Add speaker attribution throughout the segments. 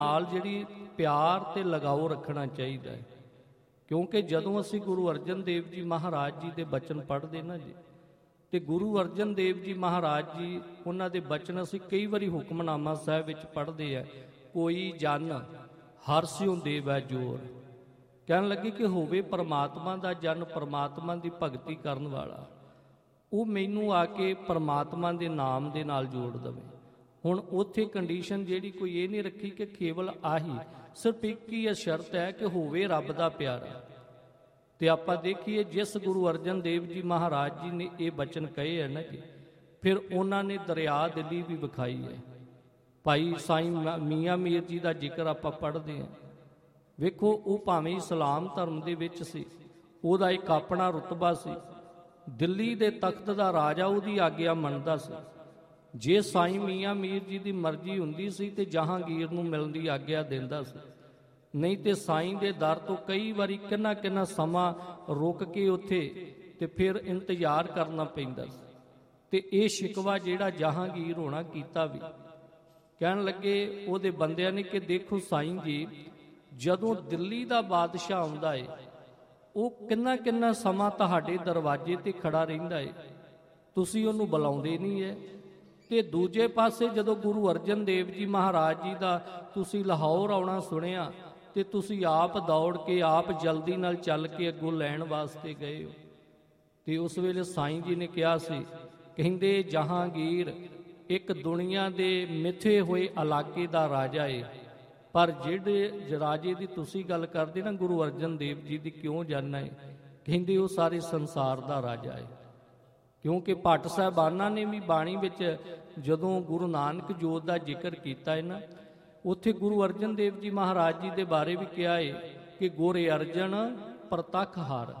Speaker 1: ਨਾਲ ਜਿਹੜੀ ਪਿਆਰ ਤੇ ਲਗਾਓ ਰੱਖਣਾ ਚਾਹੀਦਾ ਹੈ। ਕਿਉਂਕਿ ਜਦੋਂ ਅਸੀਂ ਗੁਰੂ ਅਰਜਨ ਦੇਵ ਜੀ ਮਹਾਰਾਜ ਜੀ ਦੇ ਬਚਨ ਪੜ੍ਹਦੇ ਨਾ ਜੀ, ਤੇ ਗੁਰੂ ਅਰਜਨ ਦੇਵ ਜੀ ਮਹਾਰਾਜ ਜੀ ਉਹਨਾਂ ਦੇ ਬਚਨ ਅਸੀਂ ਕਈ ਵਾਰੀ ਹੁਕਮਨਾਮਾ ਸਾਹਿਬ ਵਿੱਚ ਪੜ੍ਹਦੇ ਆ, ਕੋਈ ਜਨ ਹਰਸਿਉ ਦੇਵੈ ਜੋਰ। ਕਹਿਣ ਲੱਗੇ ਕਿ ਹੋਵੇ ਪਰਮਾਤਮਾ ਦਾ ਜਨ, ਪਰਮਾਤਮਾ ਦੀ ਭਗਤੀ ਕਰਨ ਵਾਲਾ, ਉਹ ਮੈਨੂੰ ਆ ਕੇ ਪਰਮਾਤਮਾ ਦੇ ਨਾਮ ਦੇ ਨਾਲ ਜੋੜ ਦੇਵੇ। ਹੁਣ ਉੱਥੇ ਕੰਡੀਸ਼ਨ ਜਿਹੜੀ ਕੋਈ ਇਹ ਨਹੀਂ ਰੱਖੀ ਕਿ ਕੇਵਲ ਆਹੀ, ਸਿਰਫ ਇੱਕ ਹੀ ਸ਼ਰਤ ਹੈ ਕਿ ਹੋਵੇ ਰੱਬ ਦਾ ਪਿਆਰਾ। ਤੇ ਆਪਾਂ ਦੇਖੀਏ ਜਿਸ ਗੁਰੂ ਅਰਜਨ ਦੇਵ ਜੀ ਮਹਾਰਾਜ ਜੀ ਨੇ ਇਹ ਬਚਨ ਕਹੇ ਹੈ ਨਾ ਜੀ, ਫਿਰ ਉਹਨਾਂ ਨੇ ਦਰਿਆ ਦਿੱਲੀ ਵੀ ਵਿਖਾਈ ਹੈ। ਭਾਈ ਸਾਈਂ ਮੀਆਂ ਮੀਰ ਜੀ ਦਾ ਜ਼ਿਕਰ ਆਪਾਂ ਪੜ੍ਹਦੇ ਹਾਂ। ਵੇਖੋ, ਉਹ ਭਾਵੇਂ ਇਸਲਾਮ ਧਰਮ ਦੇ ਵਿੱਚ ਸੀ, ਉਹਦਾ ਇੱਕ ਆਪਣਾ ਰੁਤਬਾ ਸੀ, ਦਿੱਲੀ ਦੇ ਤਖਤ ਦਾ ਰਾਜਾ ਉਹਦੀ ਆਗਿਆ ਮੰਨਦਾ ਸੀ। ਜੇ ਸਾਈਂ ਮੀਆਂ ਮੀਰ ਜੀ ਦੀ ਮਰਜ਼ੀ ਹੁੰਦੀ ਸੀ ਤੇ ਜਹਾਂਗੀਰ ਨੂੰ ਮਿਲਣ ਦੀ ਆਗਿਆ ਦਿੰਦਾ ਸੀ, ਨਹੀਂ ਤੇ ਸਾਈਂ ਦੇ ਦਰ ਤੋਂ ਕਈ ਵਾਰੀ ਕਿੰਨਾ ਸਮਾਂ ਰੁਕ ਕੇ ਉੱਥੇ ਤੇ ਫਿਰ ਇੰਤਜ਼ਾਰ ਕਰਨਾ ਪੈਂਦਾ ਸੀ। ਤੇ ਇਹ ਸ਼ਿਕਵਾ ਜਿਹੜਾ ਜਹਾਂਗੀਰ ਹੋਣਾ ਕੀਤਾ ਵੀ। ਕਹਿਣ ਲੱਗੇ ਉਹਦੇ ਬੰਦਿਆਂ ਨੇ ਕਿ ਦੇਖੋ ਸਾਈਂ ਜੀ, ਜਦੋਂ ਦਿੱਲੀ ਦਾ ਬਾਦਸ਼ਾਹ ਆਉਂਦਾ ਏ, ਉਹ ਕਿੰਨਾ ਸਮਾਂ ਤੁਹਾਡੇ ਦਰਵਾਜ਼ੇ ਤੇ ਖੜਾ ਰਹਿੰਦਾ ਏ, ਤੁਸੀਂ ਉਹਨੂੰ ਬੁਲਾਉਂਦੇ ਨਹੀਂ ਹੈ। ਤੇ ਦੂਜੇ ਪਾਸੇ ਜਦੋਂ ਗੁਰੂ ਅਰਜਨ ਦੇਵ ਜੀ ਮਹਾਰਾਜ ਜੀ ਦਾ ਤੁਸੀਂ ਲਾਹੌਰ ਆਉਣਾ ਸੁਣਿਆ ਤੇ ਤੁਸੀਂ ਆਪ ਦੌੜ ਕੇ, ਆਪ ਜਲਦੀ ਨਾਲ ਚੱਲ ਕੇ ਅੱਗੋਂ ਲੈਣ ਵਾਸਤੇ ਗਏ ਹੋ। ਤੇ ਉਸ ਵੇਲੇ ਸਾਈਂ ਜੀ ਨੇ ਕਿਹਾ ਸੀ, ਕਹਿੰਦੇ ਜਹਾਂਗੀਰ ਇੱਕ ਦੁਨੀਆ ਦੇ ਮਿੱਥੇ ਹੋਏ ਇਲਾਕੇ ਦਾ ਰਾਜਾ ਏ, ਪਰ ਜਿਹੜੇ ਰਾਜੇ ਦੀ ਤੁਸੀਂ ਗੱਲ ਕਰਦੇ ਨਾ ਗੁਰੂ ਅਰਜਨ ਦੇਵ ਜੀ ਦੀ, ਕਿਉਂ ਜਾਣਨਾ ਹੈ? ਕਹਿੰਦੇ ਉਹ ਸਾਰੇ ਸੰਸਾਰ ਦਾ ਰਾਜਾ ਹੈ। ਕਿਉਂਕਿ ਭੱਟ ਸਾਹਿਬਾਨਾਂ ਨੇ ਵੀ ਬਾਣੀ ਵਿੱਚ ਜਦੋਂ ਗੁਰੂ ਨਾਨਕ ਜੋਤ ਦਾ ਜ਼ਿਕਰ ਕੀਤਾ ਹੈ ਨਾ, ਉੱਥੇ ਗੁਰੂ ਅਰਜਨ ਦੇਵ ਜੀ ਮਹਾਰਾਜ ਜੀ ਦੇ ਬਾਰੇ ਵੀ ਕਿਹਾ ਹੈ ਕਿ ਗੁਰ ਅਰਜਨ ਪ੍ਰਤੱਖ ਹਰ।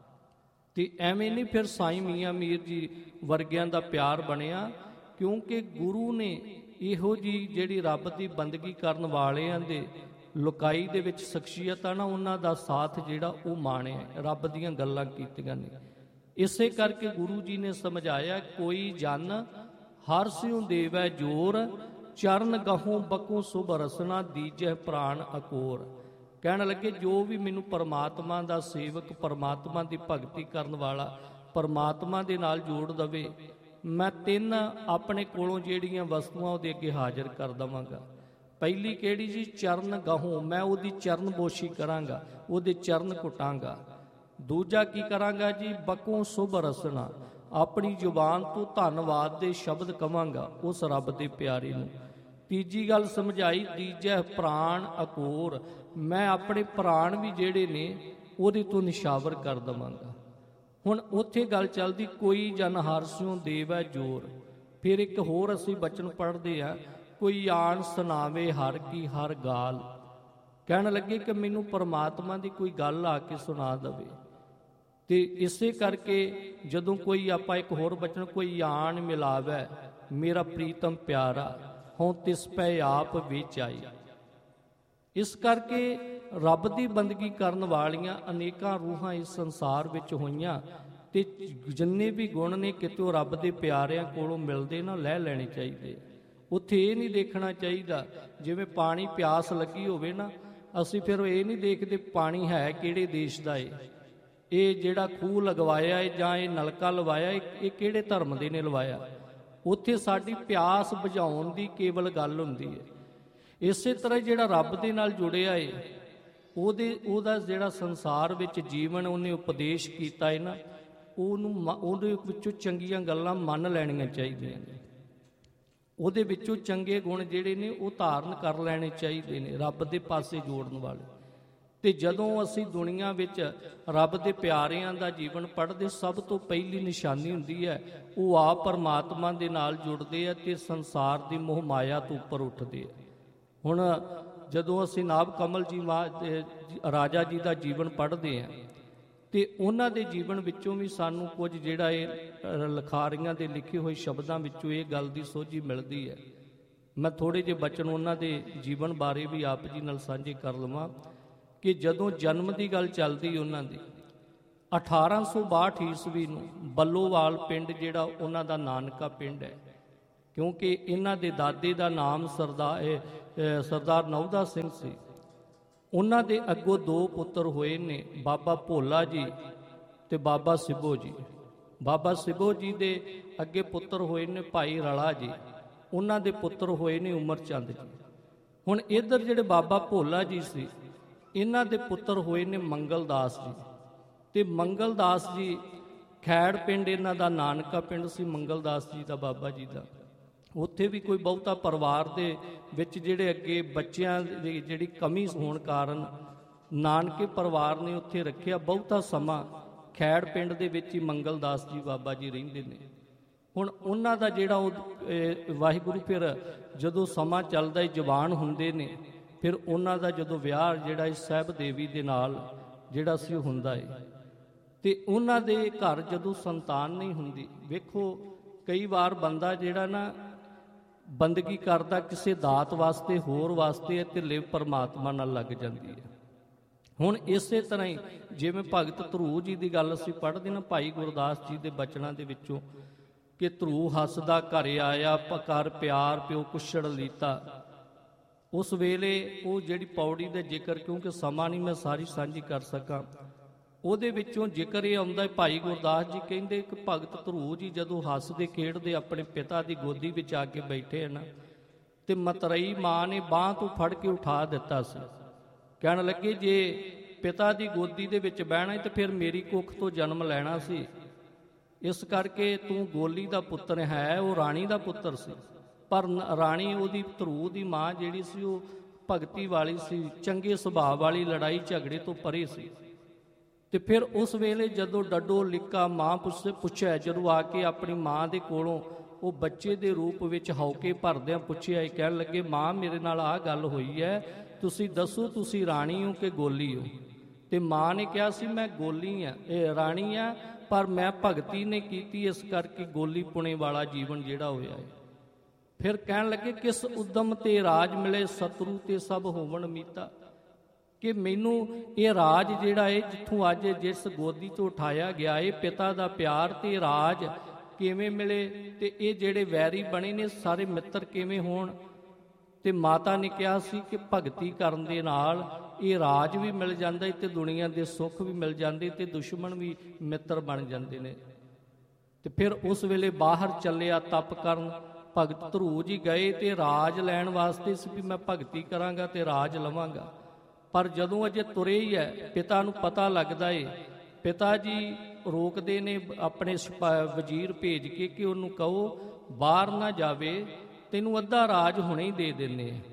Speaker 1: ਤੇ ਐਵੇਂ ਨਹੀਂ ਫਿਰ ਸਾਈਂ ਮੀਆਂ ਮੀਰ ਜੀ ਵਰਗਿਆਂ ਦਾ ਪਿਆਰ ਬਣਿਆ, ਕਿਉਂਕਿ ਗੁਰੂ ਨੇ ਇਹੋ ਜੀ ਜਿਹੜੀ ਰੱਬ ਦੀ ਬੰਦਗੀ ਕਰਨ ਵਾਲਿਆਂ ਦੇ ਲੁਕਾਈ ਦੇ ਵਿੱਚ ਸ਼ਖਸੀਅਤ ਆ ਨਾ, ਉਹਨਾਂ ਦਾ ਸਾਥ ਜਿਹੜਾ ਉਹ ਮਾਣਿਆ, ਰੱਬ ਦੀਆਂ ਗੱਲਾਂ ਕੀਤੀਆਂ ਨੇ। ਇਸੇ ਕਰਕੇ ਗੁਰੂ ਜੀ ਨੇ ਸਮਝਾਇਆ, ਕੋਈ ਜਨ ਹਰਸਿਉ ਦੇਵੈ ਜੋਰ, ਚਰਨ ਗਹੋਂ ਬਕੋਂ ਸੁਭ ਰਸਨਾ, ਦੀਜੈ ਪ੍ਰਾਣ ਅਕੋਰ। ਕਹਿਣ ਲੱਗੇ ਜੋ ਵੀ ਮੈਨੂੰ ਪਰਮਾਤਮਾ ਦਾ ਸੇਵਕ, ਪਰਮਾਤਮਾ ਦੀ ਭਗਤੀ ਕਰਨ ਵਾਲਾ ਪਰਮਾਤਮਾ ਦੇ ਨਾਲ ਜੋੜ ਦਵੇ, ਮੈਂ 3 ਆਪਣੇ ਕੋਲੋਂ ਜਿਹੜੀਆਂ ਵਸਤੂਆਂ ਉਹਦੇ ਅੱਗੇ ਹਾਜ਼ਰ ਕਰ ਦੇਵਾਂਗਾ। ਪਹਿਲੀ ਕਿਹੜੀ ਜੀ? ਚਰਨ ਗਹੋਂ, ਮੈਂ ਉਹਦੀ ਚਰਨਬੋਸ਼ੀ ਕਰਾਂਗਾ, ਉਹਦੇ ਚਰਨ ਕੁੱਟਾਂਗਾ। ਦੂਜਾ ਕੀ ਕਰਾਂਗਾ ਜੀ? ਬਕੋਂ ਸੁਭ ਰਸਨਾ, ਆਪਣੀ ਜ਼ੁਬਾਨ ਤੋਂ ਧੰਨਵਾਦ ਦੇ ਸ਼ਬਦ ਕਵਾਂਗਾ ਉਸ ਰੱਬ ਦੇ ਪਿਆਰੇ ਨੂੰ। ਤੀਜੀ ਗੱਲ ਸਮਝਾਈ, ਤੀਜਾ ਪ੍ਰਾਣ ਅਕੋਰ, ਮੈਂ ਆਪਣੇ ਪ੍ਰਾਣ ਵੀ ਜਿਹੜੇ ਨੇ ਉਹਦੇ ਤੋਂ ਨਿਸ਼ਾਵਰ ਕਰ ਦੇਵਾਂਗਾ। ਹੁਣ ਉੱਥੇ ਗੱਲ ਚੱਲਦੀ, ਕੋਈ ਜਨ ਹਰਸਿਉ ਦੇਵੈ ਜੋਰ। ਫਿਰ ਇੱਕ ਹੋਰ ਅਸੀਂ ਬਚਨ ਪੜ੍ਹਦੇ ਆ, ਕੋਈ ਆਣ ਸੁਣਾਵੇ ਹਰ ਕੀ ਹਰ ਗਾਲ। ਕਹਿਣ ਲੱਗੇ ਕਿ ਮੈਨੂੰ ਪਰਮਾਤਮਾ ਦੀ ਕੋਈ ਗੱਲ ਆ ਕੇ ਸੁਣਾ ਦੇਵੇ। ਤੇ ਇਸੇ ਕਰਕੇ ਜਦੋਂ ਕੋਈ ਆਪਾਂ ਇੱਕ ਹੋਰ ਬਚਨ, ਕੋਈ ਆਣ ਮਿਲਾਵੈ ਮੇਰਾ ਪ੍ਰੀਤਮ ਪਿਆਰਾ, ਹੋਂ ਤਿਸ ਪੈ ਆਪ ਵਿੱਚ ਆਈ। ਇਸ ਕਰਕੇ ਰੱਬ ਦੀ ਬੰਦਗੀ ਕਰਨ ਵਾਲੀਆਂ ਅਨੇਕਾਂ ਰੂਹਾਂ ਇਸ ਸੰਸਾਰ ਵਿੱਚ ਹੋਈਆਂ, ਤੇ ਜਿੰਨੇ ਵੀ ਗੁਣ ਨੇ ਕਿਤੋਂ ਰੱਬ ਦੇ ਪਿਆਰਿਆਂ ਕੋਲੋਂ ਮਿਲਦੇ ਨਾ, ਲੈ ਲੈਣੇ ਚਾਹੀਦੇ। ਉੱਥੇ ਇਹ ਨਹੀਂ ਦੇਖਣਾ ਚਾਹੀਦਾ ਜਿਵੇਂ ਪਾਣੀ ਪਿਆਸ ਲੱਗੀ ਹੋਵੇ ਨਾ, ਅਸੀਂ ਫਿਰ ਇਹ ਨਹੀਂ ਦੇਖਦੇ ਪਾਣੀ ਹੈ ਕਿਹੜੇ ਦੇਸ਼ ਦਾ ਏ, ਇਹ ਜਿਹੜਾ ਖੂਹ ਲਗਵਾਇਆ ਏ ਜਾਂ ਇਹ ਨਲਕਾ ਲਵਾਇਆ ਇਹ ਕਿਹੜੇ ਧਰਮ ਦੇ ਨੇ ਲਵਾਇਆ। ਉੱਥੇ ਸਾਡੀ ਪਿਆਸ ਬੁਝਾਉਣ ਦੀ ਕੇਵਲ ਗੱਲ ਹੁੰਦੀ ਹੈ। ਇਸੇ ਤਰ੍ਹਾਂ ਜਿਹੜਾ ਰੱਬ ਦੇ ਨਾਲ ਜੁੜਿਆ ਏ, ਉਹਦਾ ਜਿਹੜਾ ਸੰਸਾਰ ਵਿੱਚ ਜੀਵਨ ਉਹਨੇ ਉਪਦੇਸ਼ ਕੀਤਾ ਹੈ ਨਾ, ਉਹਦੇ ਵਿੱਚੋਂ ਚੰਗੀਆਂ ਗੱਲਾਂ ਮੰਨ ਲੈਣੀਆਂ ਚਾਹੀਦੀਆਂ ਨੇ। ਉਹਦੇ ਵਿੱਚੋਂ ਚੰਗੇ ਗੁਣ ਜਿਹੜੇ ਨੇ ਉਹ ਧਾਰਨ ਕਰ ਲੈਣੇ ਚਾਹੀਦੇ ਨੇ, ਰੱਬ ਦੇ ਪਾਸੇ ਜੋੜਨ ਵਾਲੇ। ਤੇ ਜਦੋਂ ਅਸੀਂ ਦੁਨੀਆ ਵਿੱਚ ਰੱਬ ਦੇ ਪਿਆਰਿਆਂ ਦਾ ਜੀਵਨ ਪੜ੍ਹਦੇ, ਸਭ ਤੋਂ ਪਹਿਲੀ ਨਿਸ਼ਾਨੀ ਹੁੰਦੀ ਹੈ ਉਹ ਆਪ ਪਰਮਾਤਮਾ ਦੇ ਨਾਲ ਜੁੜਦੇ ਆ ਤੇ ਸੰਸਾਰ ਦੀ ਮੋਹ ਮਾਇਆ ਤੋਂ ਉੱਪਰ ਉੱਠਦੇ ਆ। ਹੁਣ ਜਦੋਂ ਅਸੀਂ ਨਾਭ ਕਮਲ ਜੀ ਰਾਜਾ ਜੀ ਦਾ ਜੀਵਨ ਪੜ੍ਹਦੇ ਆ ਤੇ ਉਹਨਾਂ ਦੇ ਜੀਵਨ ਵਿੱਚੋਂ ਵੀ ਸਾਨੂੰ ਕੁਝ ਜਿਹੜਾ ਇਹ ਲਿਖਾਰੀਆਂ ਦੇ ਲਿਖੇ ਹੋਏ ਸ਼ਬਦਾਂ ਵਿੱਚੋਂ ਇਹ ਗੱਲ ਦੀ ਸੋਝੀ ਮਿਲਦੀ ਹੈ। ਮੈਂ ਥੋੜ੍ਹੇ ਜਿਹੇ ਬਚਨ ਉਹਨਾਂ ਦੇ ਜੀਵਨ ਬਾਰੇ ਵੀ ਆਪ ਜੀ ਨਾਲ ਸਾਂਝੇ ਕਰ ਲਵਾਂ ਕਿ ਜਦੋਂ ਜਨਮ ਦੀ ਗੱਲ ਚੱਲਦੀ ਉਹਨਾਂ ਦੀ, 1862 ਈਸਵੀ ਨੂੰ ਬੱਲੋਵਾਲ ਪਿੰਡ ਜਿਹੜਾ ਉਹਨਾਂ ਦਾ ਨਾਨਕਾ ਪਿੰਡ ਹੈ, क्योंकि इन्हां दे दादे का नाम सरदार नवदा सिंह सी। उन्हां दे अगों दो पुत्र होए ने, बाबा भोला जी ते बाबा सिबो जी। बाबा सिबो जी दे अगे पुत्र होए ने भाई रला जी, उन्हां दे पुत्र होए ने उमर चंद जी। हुण इधर जिहड़े बाबा भोला जी सी, इन्हां दे पुत्र होए ने मंगल दास जी। ते मंगल दास जी खैड़ पिंड इन्हां दा नानका पिंड सी मंगल दास जी दा, बाबा जी दा। उत्थे भी कोई बहुता परिवार दे विच जिहड़े अगे बच्चियां दी जिहड़ी कमी होण कारण नानके परिवार ने उत्थे रखिया। बहुता समा खैड़ पिंड दे विच ही मंगल दास जी बाबा जी रहिंदे ने। हुण उन्हां दा जिहड़ा वाहिगुरू फिर जदों समा चलदा जवान हुंदे ने, फिर उन्हां दा जदों विआह जिहड़ा साहिब देवी दे नाल जिहड़ा सी हुंदा है, ते उन्हां दे घर जदों संतान नहीं हुंदी। वेखो कई बार बंदा जिहड़ा ना बंदगी करदा किसी दात वास्ते होर वास्ते है, ते लिव परमात्मा नाल लग जांदी है। हुण इसे तरह ही जिवें भगत धरू जी की गल असीं पढ़दे ना भाई गुरदास जी के बचनां दे विचों कि धरू हसदा घर आया कर प्यार प्यो कुछड़ लीता। उस वेले वो जिहड़ी पौड़ी दे जिक्र, क्योंकि समा नहीं मैं सारी सांझी कर सकां, ਉਹਦੇ ਵਿੱਚੋਂ ਜ਼ਿਕਰ ਇਹ ਆਉਂਦਾ ਭਾਈ ਗੁਰਦਾਸ ਜੀ ਕਹਿੰਦੇ ਕਿ ਭਗਤ ਧਰੂ ਜੀ ਜਦੋਂ ਹੱਸਦੇ ਖੇਡਦੇ ਆਪਣੇ ਪਿਤਾ ਦੀ ਗੋਦੀ ਵਿੱਚ ਆ ਕੇ ਬੈਠੇ ਹਨ ਤੇ ਮਤਰਈ ਮਾਂ ਨੇ ਬਾਂਹ ਤੋਂ ਫੜ ਕੇ ਉਠਾ ਦਿੱਤਾ ਸੀ। ਕਹਿਣ ਲੱਗੇ ਜੇ ਪਿਤਾ ਦੀ ਗੋਦੀ ਦੇ ਵਿੱਚ ਬਹਿਣਾ ਤੇ ਫਿਰ ਮੇਰੀ ਕੁੱਖ ਤੋਂ ਜਨਮ ਲੈਣਾ ਸੀ, ਇਸ ਕਰਕੇ ਤੂੰ ਗੋਲੀ ਦਾ ਪੁੱਤਰ ਹੈ। ਉਹ ਰਾਣੀ ਦਾ ਪੁੱਤਰ ਸੀ, ਪਰ ਰਾਣੀ ਉਹਦੀ ਧਰੂ ਦੀ ਮਾਂ ਜਿਹੜੀ ਸੀ ਉਹ ਭਗਤੀ ਵਾਲੀ ਸੀ, ਚੰਗੇ ਸੁਭਾਅ ਵਾਲੀ, ਲੜਾਈ ਝਗੜੇ ਤੋਂ ਪਰੇ ਸੀ। ਤੇ ਫਿਰ ਉਸ ਵੇਲੇ ਜਦੋਂ ਡੱਡੋ ਲਿੱਕਾ ਮਾਂ ਪੁੱਛਿਆ, ਜਦੋਂ ਆ ਕੇ ਆਪਣੀ ਮਾਂ ਦੇ ਕੋਲੋਂ ਉਹ ਬੱਚੇ ਦੇ ਰੂਪ ਵਿੱਚ ਹੌਕੇ ਭਰਦਿਆਂ ਪੁੱਛਿਆ, ਕਹਿਣ ਲੱਗੇ ਮਾਂ ਮੇਰੇ ਨਾਲ ਆਹ ਗੱਲ ਹੋਈ ਹੈ, ਤੁਸੀਂ ਦੱਸੋ ਤੁਸੀਂ ਰਾਣੀ ਹੋ ਕਿ ਗੋਲੀ ਹੋ? ਤੇ ਮਾਂ ਨੇ ਕਿਹਾ ਸੀ ਮੈਂ ਗੋਲੀ ਆ, ਇਹ ਰਾਣੀ ਆ, ਪਰ ਮੈਂ ਭਗਤੀ ਨੇ ਕੀਤੀ, ਇਸ ਕਰਕੇ ਗੋਲੀ ਪੁਣੇ ਵਾਲਾ ਜੀਵਨ ਜਿਹੜਾ ਹੋਇਆ ਹੈ। ਫਿਰ ਕਹਿਣ ਲੱਗੇ ਕਿਸ ਉਦਮ ਤੇ ਰਾਜ ਮਿਲੇ ਸਤਰੂ ਤੇ ਸਭ ਹੋਵਣ ਮੀਤਾ, ਕਿ ਮੈਨੂੰ ਇਹ ਰਾਜ ਜਿਹੜਾ ਹੈ ਜਿੱਥੋਂ ਅੱਜ ਜਿਸ ਗੋਦੀ ਤੋਂ ਉਠਾਇਆ ਗਿਆ ਹੈ, ਪਿਤਾ ਦਾ ਪਿਆਰ ਤੇ ਰਾਜ ਕਿਵੇਂ ਮਿਲੇ, ਤੇ ਇਹ ਜਿਹੜੇ ਵੈਰੀ ਬਣੇ ਨੇ ਸਾਰੇ ਮਿੱਤਰ ਕਿਵੇਂ ਹੋਣ। ਤੇ ਮਾਤਾ ਨੇ ਕਿਹਾ ਸੀ ਕਿ ਭਗਤੀ ਕਰਨ ਦੇ ਨਾਲ ਇਹ ਰਾਜ ਵੀ ਮਿਲ ਜਾਂਦਾ ਤੇ ਦੁਨੀਆ ਦੇ ਸੁੱਖ ਵੀ ਮਿਲ ਜਾਂਦੇ ਤੇ ਦੁਸ਼ਮਣ ਵੀ ਮਿੱਤਰ ਬਣ ਜਾਂਦੇ ਨੇ। ਤੇ ਫਿਰ ਉਸ ਵੇਲੇ ਬਾਹਰ ਚੱਲਿਆ ਤਪ ਕਰਨ। ਭਗਤ ਧਰੂ ਜੀ ਗਏ ਤੇ ਰਾਜ ਲੈਣ ਵਾਸਤੇ ਸੀ ਵੀ ਮੈਂ ਭਗਤੀ ਕਰਾਂਗਾ ਤੇ ਰਾਜ ਲਵਾਂਗਾ, ਪਰ ਜਦੋਂ ਅਜੇ ਤੁਰੇ ਹੀ ਹੈ ਪਿਤਾ ਨੂੰ ਪਤਾ ਲੱਗਦਾ ਏ। ਪਿਤਾ ਜੀ ਰੋਕਦੇ ਨੇ ਆਪਣੇ ਵਜ਼ੀਰ ਭੇਜ ਕੇ ਕਿ ਉਹਨੂੰ ਕਹੋ ਬਾਹਰ ਨਾ ਜਾਵੇ, ਤੈਨੂੰ ਅੱਧਾ ਰਾਜ ਹੁਣੇ ਹੀ ਦੇ ਦਿੰਦੇ ਆ।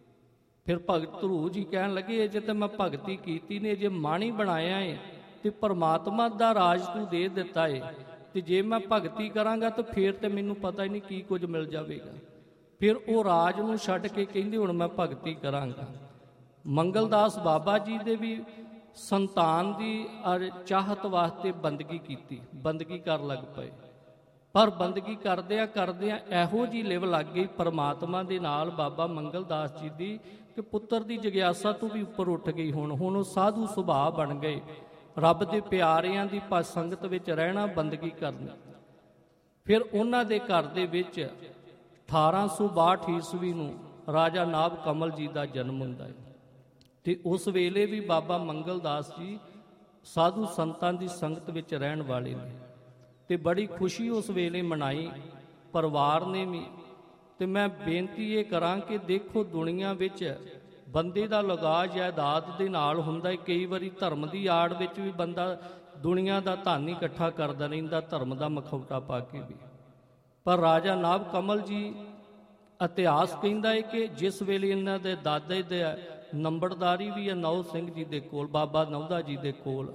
Speaker 1: ਫਿਰ ਭਗਤ ਧਰੂ ਜੀ ਕਹਿਣ ਲੱਗੇ ਜੇ ਤਾਂ ਮੈਂ ਭਗਤੀ ਕੀਤੀ ਨੇ, ਜੇ ਮਾਣੀ ਬਣਾਇਆ ਏ ਤੇ ਪਰਮਾਤਮਾ ਦਾ ਰਾਜ ਤੂੰ ਦੇ ਦਿੱਤਾ ਏ, ਤੇ ਜੇ ਮੈਂ ਭਗਤੀ ਕਰਾਂਗਾ ਤਾਂ ਫਿਰ ਤੇ ਮੈਨੂੰ ਪਤਾ ਹੀ ਨਹੀਂ ਕੀ ਕੁਝ ਮਿਲ ਜਾਵੇਗਾ। ਫਿਰ ਉਹ ਰਾਜ ਨੂੰ ਛੱਡ ਕੇ ਕਹਿੰਦੇ ਹੁਣ ਮੈਂ ਭਗਤੀ ਕਰਾਂਗਾ। ਮੰਗਲਦਾਸ ਬਾਬਾ ਜੀ ਦੇ ਵੀ ਸੰਤਾਨ ਦੀ ਚਾਹਤ ਵਾਸਤੇ ਬੰਦਗੀ ਕੀਤੀ, ਬੰਦਗੀ ਕਰ ਲੱਗ ਪਏ, ਪਰ ਬੰਦਗੀ ਕਰਦਿਆਂ ਕਰਦਿਆਂ ਇਹੋ ਜਿਹੀ ਲਿਵ ਲੱਗ ਗਈ ਪਰਮਾਤਮਾ ਦੇ ਨਾਲ ਬਾਬਾ ਮੰਗਲਦਾਸ ਜੀ ਦੀ ਕਿ ਪੁੱਤਰ ਦੀ ਜਗਿਆਸਾ ਤੋਂ ਵੀ ਉੱਪਰ ਉੱਠ ਗਈ। ਹੁਣ ਉਹ ਸਾਧੂ ਸੁਭਾਅ ਬਣ ਗਏ, ਰੱਬ ਦੇ ਪਿਆਰਿਆਂ ਦੀ ਸੰਗਤ ਵਿੱਚ ਰਹਿਣਾ, ਬੰਦਗੀ ਕਰਨੀ। ਫਿਰ ਉਹਨਾਂ ਦੇ ਘਰ ਦੇ ਵਿੱਚ 1862 ਈਸਵੀ ਨੂੰ ਰਾਜਾ ਨਾਭ ਕਮਲ ਜੀ ਦਾ ਜਨਮ ਹੁੰਦਾ ਹੈ। ਤੇ ਉਸ ਵੇਲੇ ਵੀ ਬਾਬਾ ਮੰਗਲਦਾਸ ਜੀ ਸਾਧੂ ਸੰਤਾਂ ਦੀ ਸੰਗਤ ਵਿੱਚ ਰਹਿਣ ਵਾਲੇ ਨੇ, ਤੇ ਬੜੀ ਖੁਸ਼ੀ ਉਸ ਵੇਲੇ ਮਨਾਈ ਪਰਿਵਾਰ ਨੇ ਵੀ। ਤੇ ਮੈਂ ਬੇਨਤੀ ਇਹ ਕਰਾਂ ਕਿ ਦੇਖੋ ਦੁਨੀਆ ਵਿੱਚ ਬੰਦੇ ਦਾ ਲਗਾਅ ਜਾਇਦਾਦ ਦੇ ਨਾਲ ਹੁੰਦਾ ਹੈ। ਕਈ ਵਾਰੀ ਧਰਮ ਦੀ ਆੜ ਵਿੱਚ ਵੀ ਬੰਦਾ ਦੁਨੀਆ ਦਾ ਧਨ ਇਕੱਠਾ ਕਰਦਾ ਰਹਿੰਦਾ, ਧਰਮ ਦਾ ਮਖੌਟਾ ਪਾ ਕੇ ਵੀ। ਪਰ ਰਾਜਾ ਨਾਭ ਕਮਲ ਜੀ ਇਤਿਹਾਸ ਕਹਿੰਦਾ ਹੈ ਕਿ ਜਿਸ ਵੇਲੇ ਇਹਨਾਂ ਦੇ ਦਾਦੇ ਦੇ ਨੰਬਰਦਾਰੀ ਵੀ ਹੈ ਨੌ ਸਿੰਘ ਜੀ ਦੇ ਕੋਲ, ਬਾਬਾ ਨੌਦਾ ਜੀ ਦੇ ਕੋਲ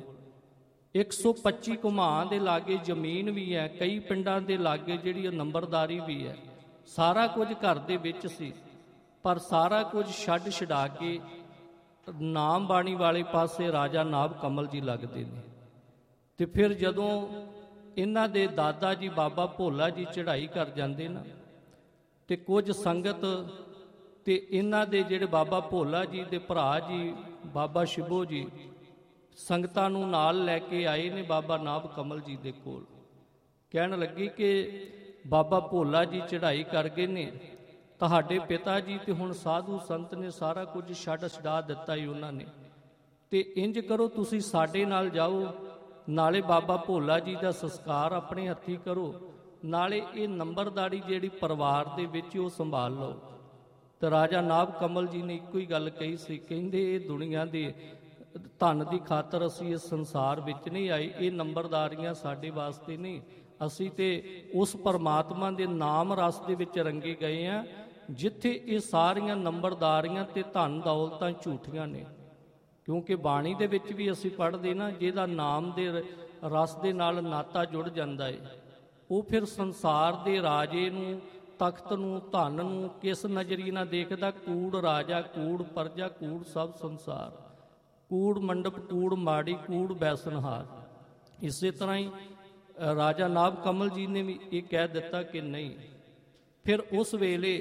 Speaker 1: 125 ਘੁਮਾਂ ਦੇ ਲਾਗੇ ਜ਼ਮੀਨ ਵੀ ਹੈ, ਕਈ ਪਿੰਡਾਂ ਦੇ ਲਾਗੇ ਜਿਹੜੀ ਨੰਬਰਦਾਰੀ ਵੀ ਹੈ, ਸਾਰਾ ਕੁਝ ਘਰ ਦੇ ਵਿੱਚ ਸੀ। ਪਰ ਸਾਰਾ ਕੁਝ ਛੱਡ ਛਡਾ ਕੇ ਨਾਮ ਬਾਣੀ ਵਾਲੇ ਪਾਸੇ ਰਾਜਾ ਨਾਭ ਕਮਲ ਜੀ ਲੱਗਦੇ ਨੇ। ਤੇ ਫਿਰ ਜਦੋਂ ਇਹਨਾਂ ਦੇ ਦਾਦਾ ਜੀ ਬਾਬਾ ਭੋਲਾ ਜੀ ਚੜ੍ਹਾਈ ਕਰ ਜਾਂਦੇ ਨਾ, ਤੇ ਕੁਝ ਸੰਗਤ ਤੇ ਇਹਨਾਂ ਦੇ ਜਿਹੜੇ ਬਾਬਾ ਭੋਲਾ ਜੀ ਦੇ ਭਰਾ ਜੀ ਬਾਬਾ ਸ਼ਿਬੋ ਜੀ ਸੰਗਤਾਂ ਨੂੰ ਨਾਲ ਲੈ ਕੇ ਆਏ ਨੇ ਬਾਬਾ ਨਾਭ ਕਮਲ ਜੀ ਦੇ ਕੋਲ। ਕਹਿਣ ਲੱਗੇ ਕਿ ਬਾਬਾ ਭੋਲਾ ਜੀ ਚੜ੍ਹਾਈ ਕਰ ਗਏ ਨੇ, ਤੁਹਾਡੇ ਪਿਤਾ ਜੀ ਤੇ ਹੁਣ ਸਾਧੂ ਸੰਤ ਨੇ ਸਾਰਾ ਕੁਝ ਛਡਾ ਦਿੱਤਾ ਹੀ ਉਹਨਾਂ ਨੇ, ਤੇ ਇੰਜ ਕਰੋ ਤੁਸੀਂ ਸਾਡੇ ਨਾਲ ਜਾਓ, ਨਾਲੇ ਬਾਬਾ ਭੋਲਾ ਜੀ ਦਾ ਸੰਸਕਾਰ ਆਪਣੇ ਹੱਥੀਂ ਕਰੋ, ਨਾਲੇ ਇਹ ਨੰਬਰਦਾਰੀ ਜਿਹੜੀ ਪਰਿਵਾਰ ਦੇ ਵਿੱਚ ਉਹ ਸੰਭਾਲ ਲਓ। ਤੇ ਰਾਜਾ ਨਾਭ ਕਮਲ ਜੀ ਨੇ ਇੱਕੋ ਹੀ ਗੱਲ ਕਹੀ ਸੀ, ਕਹਿੰਦੇ ਇਹ ਦੁਨੀਆ ਦੇ ਧਨ ਦੀ ਖਾਤਰ ਅਸੀਂ ਇਸ ਸੰਸਾਰ ਵਿੱਚ ਨਹੀਂ ਆਏ, ਇਹ ਨੰਬਰਦਾਰੀਆਂ ਸਾਡੇ ਵਾਸਤੇ ਨਹੀਂ, ਅਸੀਂ ਤੇ ਉਸ ਪਰਮਾਤਮਾ ਦੇ ਨਾਮ ਰਸ ਦੇ ਵਿੱਚ ਰੰਗੇ ਗਏ ਆ, ਜਿੱਥੇ ਇਹ ਸਾਰੀਆਂ ਨੰਬਰਦਾਰੀਆਂ ਤੇ ਧਨ ਦੌਲਤਾਂ ਝੂਠੀਆਂ ਨੇ। ਕਿਉਂਕਿ ਬਾਣੀ ਦੇ ਵਿੱਚ ਵੀ ਅਸੀਂ ਪੜ੍ਹਦੇ ਨਾ, ਜਿਹਦਾ ਨਾਮ ਦੇ ਰਸ ਦੇ ਨਾਲ ਨਾਤਾ ਜੁੜ ਜਾਂਦਾ ਏ, ਉਹ ਫਿਰ ਸੰਸਾਰ ਦੇ ਰਾਜੇ ਨੂੰ, ਤਖਤ ਨੂੰ, ਧਨ ਨੂੰ ਕਿਸ ਨਜ਼ਰੀਏ ਨਾਲ ਦੇਖਦਾ? ਕੂੜ ਰਾਜਾ, ਕੂੜ ਪਰਜਾ, ਕੂੜ ਸਭ ਸੰਸਾਰ, ਕੂੜ ਮੰਡਪ, ਕੂੜ ਮਾੜੀ, ਕੂੜ ਬੈਸਨਹਾਰ। ਇਸੇ ਤਰ੍ਹਾਂ ਹੀ ਰਾਜਾ ਨਾਭ ਕਮਲ ਜੀ ਨੇ ਵੀ ਇਹ ਕਹਿ ਦਿੱਤਾ ਕਿ ਨਹੀਂ। ਫਿਰ ਉਸ ਵੇਲੇ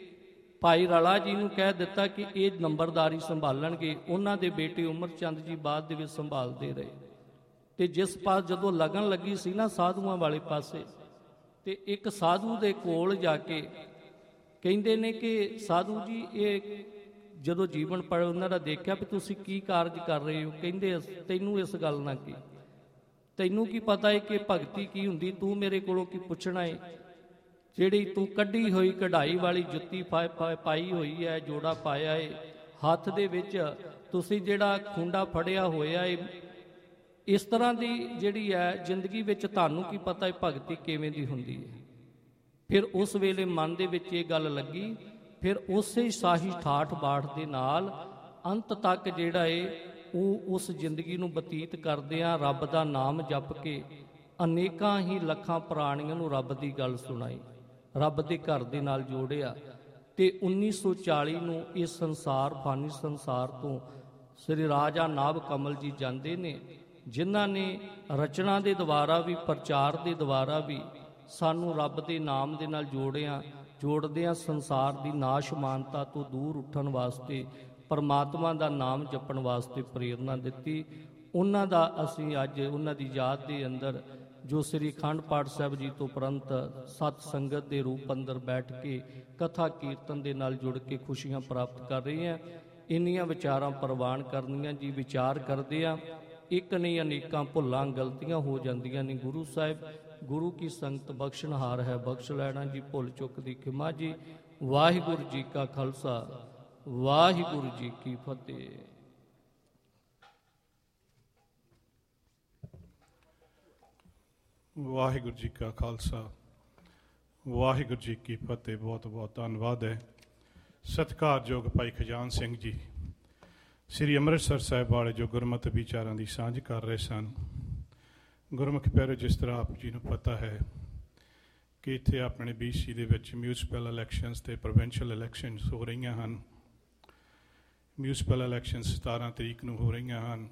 Speaker 1: ਭਾਈ ਰਾਲਾ ਜੀ ਨੂੰ ਕਹਿ ਦਿੱਤਾ ਕਿ ਇਹ ਨੰਬਰਦਾਰੀ ਸੰਭਾਲਣਗੇ। ਉਹਨਾਂ ਦੇ ਬੇਟੇ ਉਮਰ ਚੰਦ ਜੀ ਬਾਅਦ ਦੇ ਵਿੱਚ ਸੰਭਾਲਦੇ ਰਹੇ। ਤੇ ਜਿਸ ਪਾਸ ਜਦੋਂ ਲਗਨ ਲੱਗੀ ਸੀ ਨਾ ਸਾਧੂਆਂ ਵਾਲੇ ਪਾਸੇ, ਤੇ ਇੱਕ ਸਾਧੂ ਦੇ ਕੋਲ ਜਾ ਕੇ ਕਹਿੰਦੇ ਨੇ ਕਿ ਸਾਧੂ ਜੀ ਇਹ ਜਦੋਂ ਜੀਵਨ ਪੜ ਉਹਨਾਂ ਦਾ ਦੇਖਿਆ ਵੀ ਤੁਸੀਂ ਕੀ ਕਾਰਜ ਕਰ ਰਹੇ ਹੋ, ਕਹਿੰਦੇ ਤੈਨੂੰ ਇਸ ਗੱਲ ਨਾਲ ਕੀ, ਤੈਨੂੰ ਕੀ ਪਤਾ ਹੈ ਕਿ ਭਗਤੀ ਕੀ ਹੁੰਦੀ? ਤੂੰ ਮੇਰੇ ਕੋਲੋਂ ਕੀ ਪੁੱਛਣਾ ਹੈ? ਜਿਹੜੀ ਤੂੰ ਕੱਢੀ ਹੋਈ ਕਢਾਈ ਵਾਲੀ ਜੁੱਤੀ ਪਾਈ ਹੋਈ ਹੈ, ਜੋੜਾ ਪਾਇਆ ਹੈ, ਹੱਥ ਦੇ ਵਿੱਚ ਤੁਸੀਂ ਜਿਹੜਾ ਖੁੰਡਾ ਫੜਿਆ ਹੋਇਆ ਹੈ, ਇਸ ਤਰ੍ਹਾਂ ਦੀ ਜਿਹੜੀ ਹੈ ਜ਼ਿੰਦਗੀ ਵਿੱਚ ਤੁਹਾਨੂੰ ਕੀ ਪਤਾ ਹੈ ਭਗਤੀ ਕਿਵੇਂ ਦੀ ਹੁੰਦੀ ਹੈ? ਫਿਰ ਉਸ ਵੇਲੇ ਮਨ ਦੇ ਵਿੱਚ ਇਹ ਗੱਲ ਲੱਗੀ। ਫਿਰ ਉਸੇ ਸਾਹੀ ਠਾਠ ਬਾਠ ਦੇ ਨਾਲ ਅੰਤ ਤੱਕ ਜਿਹੜਾ ਏ ਉਹ ਉਸ ਜ਼ਿੰਦਗੀ ਨੂੰ ਬਤੀਤ ਕਰਦਿਆਂ ਰੱਬ ਦਾ ਨਾਮ ਜਪ ਕੇ ਅਨੇਕਾਂ ਹੀ ਲੱਖਾਂ ਪ੍ਰਾਣੀਆਂ ਨੂੰ ਰੱਬ ਦੀ ਗੱਲ ਸੁਣਾਈ, ਰੱਬ ਦੇ ਘਰ ਦੇ ਨਾਲ ਜੋੜਿਆ। ਤੇ 1940 ਨੂੰ ਇਸ ਸੰਸਾਰ, ਫਾਨੀ ਸੰਸਾਰ ਤੋਂ ਸ੍ਰੀ ਰਾਜਾ ਨਾਭ ਕਮਲ ਜੀ ਜਾਂਦੇ ਨੇ, ਜਿਨ੍ਹਾਂ ਨੇ ਰਚਨਾ ਦੇ ਦੁਆਰਾ ਵੀ, ਪ੍ਰਚਾਰ ਦੇ ਦੁਆਰਾ ਵੀ ਸਾਨੂੰ ਰੱਬ ਦੇ ਨਾਮ ਦੇ ਨਾਲ ਜੋੜਦਿਆਂ ਸੰਸਾਰ ਦੀ ਨਾਸ਼ਮਾਨਤਾ ਤੋਂ ਦੂਰ ਉੱਠਣ ਵਾਸਤੇ, ਪਰਮਾਤਮਾ ਦਾ ਨਾਮ ਜਪਣ ਵਾਸਤੇ ਪ੍ਰੇਰਨਾ ਦਿੱਤੀ। ਉਹਨਾਂ ਦਾ ਅਸੀਂ ਅੱਜ ਉਹਨਾਂ ਦੀ ਯਾਦ ਦੇ ਅੰਦਰ ਜੋ ਸ੍ਰੀ ਅਖੰਡ ਪਾਠ ਸਾਹਿਬ ਜੀ ਤੋਂ ਉਪਰੰਤ ਸਤ ਸੰਗਤ ਦੇ ਰੂਪ ਅੰਦਰ ਬੈਠ ਕੇ ਕਥਾ ਕੀਰਤਨ ਦੇ ਨਾਲ ਜੁੜ ਕੇ ਖੁਸ਼ੀਆਂ ਪ੍ਰਾਪਤ ਕਰ ਰਹੇ ਹਾਂ। ਇੰਨੀਆਂ ਵਿਚਾਰਾਂ ਪ੍ਰਵਾਨ ਕਰਨੀਆਂ ਜੀ। ਵਿਚਾਰ ਕਰਦੇ ਆ, ਇੱਕ ਨਹੀਂ ਅਨੇਕਾਂ ਭੁੱਲਾਂ ਗਲਤੀਆਂ ਹੋ ਜਾਂਦੀਆਂ ਨੇ। ਗੁਰੂ ਸਾਹਿਬ ਗੁਰੂ ਕੀ ਸੰਗਤ ਬਖਸ਼ਣਹਾਰ ਹੈ, ਬਖਸ਼ ਲੈਣਾ ਜੀ। ਭੁੱਲ ਚੁੱਕ ਦੀ ਖਿਮਾ ਜੀ। ਵਾਹਿਗੁਰੂ ਜੀ ਕਾ ਖਾਲਸਾ, ਵਾਹਿਗੁਰੂ ਜੀ ਕੀ ਫਤਿਹ।
Speaker 2: ਵਾਹਿਗੁਰੂ ਜੀ ਕਾ ਖਾਲਸਾ, ਵਾਹਿਗੁਰੂ ਜੀ ਕੀ ਫਤਿਹ। ਬਹੁਤ ਬਹੁਤ ਧੰਨਵਾਦ ਹੈ। ਸਤਿਕਾਰਯੋਗ ਭਾਈ ਖਜਾਨ ਸਿੰਘ ਜੀ ਸ੍ਰੀ ਅੰਮ੍ਰਿਤਸਰ ਸਾਹਿਬ ਵਾਲੇ ਜੋ ਗੁਰਮਤਿ ਵਿਚਾਰਾਂ ਦੀ ਸਾਂਝ ਕਰ ਰਹੇ ਸਨ। ਗੁਰਮੁਖ ਪਿਆਰੇ, ਜਿਸ ਤਰ੍ਹਾਂ ਆਪ ਜੀ ਨੂੰ ਪਤਾ ਹੈ ਕਿ ਇੱਥੇ ਆਪਣੇ BC ਦੇ ਵਿੱਚ ਮਿਊਨਿਸਪਲ ਇਲੈਕਸ਼ਨਸ ਅਤੇ ਪ੍ਰੋਵਿੰਸ਼ੀਅਲ ਇਲੈਕਸ਼ਨਸ ਹੋ ਰਹੀਆਂ ਹਨ। ਮਿਊਨਿਸਪਲ ਇਲੈਕਸ਼ਨਸ 17 ਤਰੀਕ ਨੂੰ ਹੋ ਰਹੀਆਂ ਹਨ।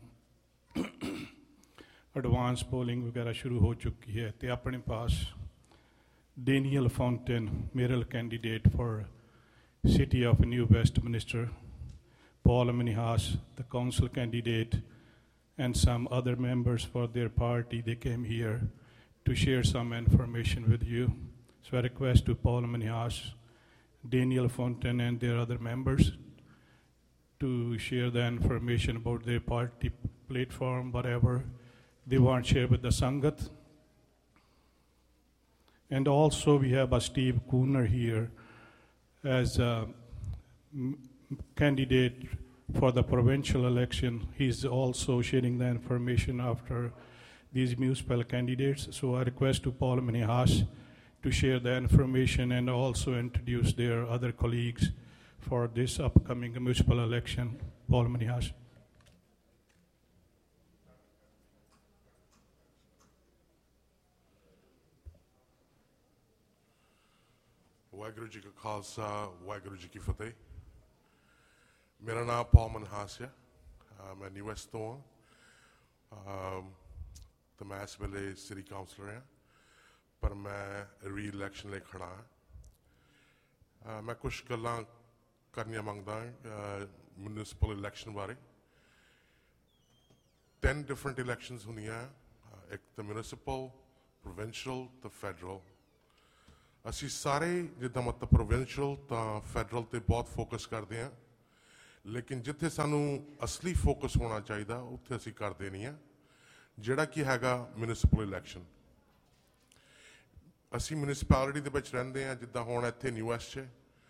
Speaker 2: ਐਡਵਾਂਸ ਪੋਲਿੰਗ ਵਗੈਰਾ ਸ਼ੁਰੂ ਹੋ ਚੁੱਕੀ ਹੈ ਅਤੇ ਆਪਣੇ ਪਾਸ Daniel fountain ਮੇਰਲ candidate for city of new ਵੈਸਟਮਿਨਿਸਟਰ, Paul Minhas, the council candidate, and some other members for their party, they came here to share some information with you. So I request to Paul Minhas, Daniel Fontaine, and their other members to share the information about their party platform, whatever they want to share with the Sangat. And also we have Steve Cooner here as a candidate for the provincial election. He's also sharing the information after these municipal candidates. So I request to Paul Minhas to share the information and also introduce their other colleagues for this upcoming municipal election. Paul Minhas.
Speaker 3: Waheguru ji ਕਾ ਖਾਲਸਾ, ਵਾਹਿਗੁਰੂ ਜੀ ਕੀ ਫਤਿਹ। ਮੇਰਾ ਨਾਮ ਪੌਲ ਮਨਹਾਸ ਹੈ। ਮੈਂ new-West ਤੋਂ ਹਾਂ ਅਤੇ ਮੈਂ ਇਸ ਵੇਲੇ ਸਿਟੀ ਕਾਉਂਸਲਰ ਹਾਂ, ਪਰ ਮੈਂ ਰੀ-ਇਲੈਕਸ਼ਨ ਲਈ ਖੜ੍ਹਾ ਹਾਂ। ਮੈਂ ਕੁਛ ਗੱਲਾਂ ਕਰਨੀਆਂ ਮੰਗਦਾ ਮਿਊਨਿਸਪਲ ਇਲੈਕਸ਼ਨ ਬਾਰੇ। 10 ਡਿਫਰੈਂਟ ਇਲੈਕਸ਼ਨਸ ਹੁੰਦੀਆਂ, ਇੱਕ ਤਾਂ ਮਿਊਨਿਸਪਲ, ਪ੍ਰੋਵਿੰਸ਼ੀਅਲ ਅਤੇ ਫੈਡਰਲ। ਅਸੀਂ ਸਾਰੇ ਜਿੱਦਾਂ ਮਤਲਬ ਪ੍ਰੋਵਿੰਸ਼ੀਅਲ ਤਾਂ ਫੈਡਰਲ 'ਤੇ ਬਹੁਤ ਫੋਕਸ ਕਰਦੇ ਹਾਂ, ਲੇਕਿਨ ਜਿੱਥੇ ਸਾਨੂੰ ਅਸਲੀ ਫੋਕਸ ਹੋਣਾ ਚਾਹੀਦਾ ਉੱਥੇ ਅਸੀਂ ਕਰਦੇ ਨਹੀਂ ਹਾਂ, ਜਿਹੜਾ ਕਿ ਹੈਗਾ ਮਿਊਨਿਸਪਲ ਇਲੈਕਸ਼ਨ। ਅਸੀਂ ਮਿਊਨਿਸਪੈਲਿਟੀ ਦੇ ਵਿੱਚ ਰਹਿੰਦੇ ਹਾਂ, ਜਿੱਦਾਂ ਹੁਣ ਇੱਥੇ ਨਿਊਐਸ 'ਚ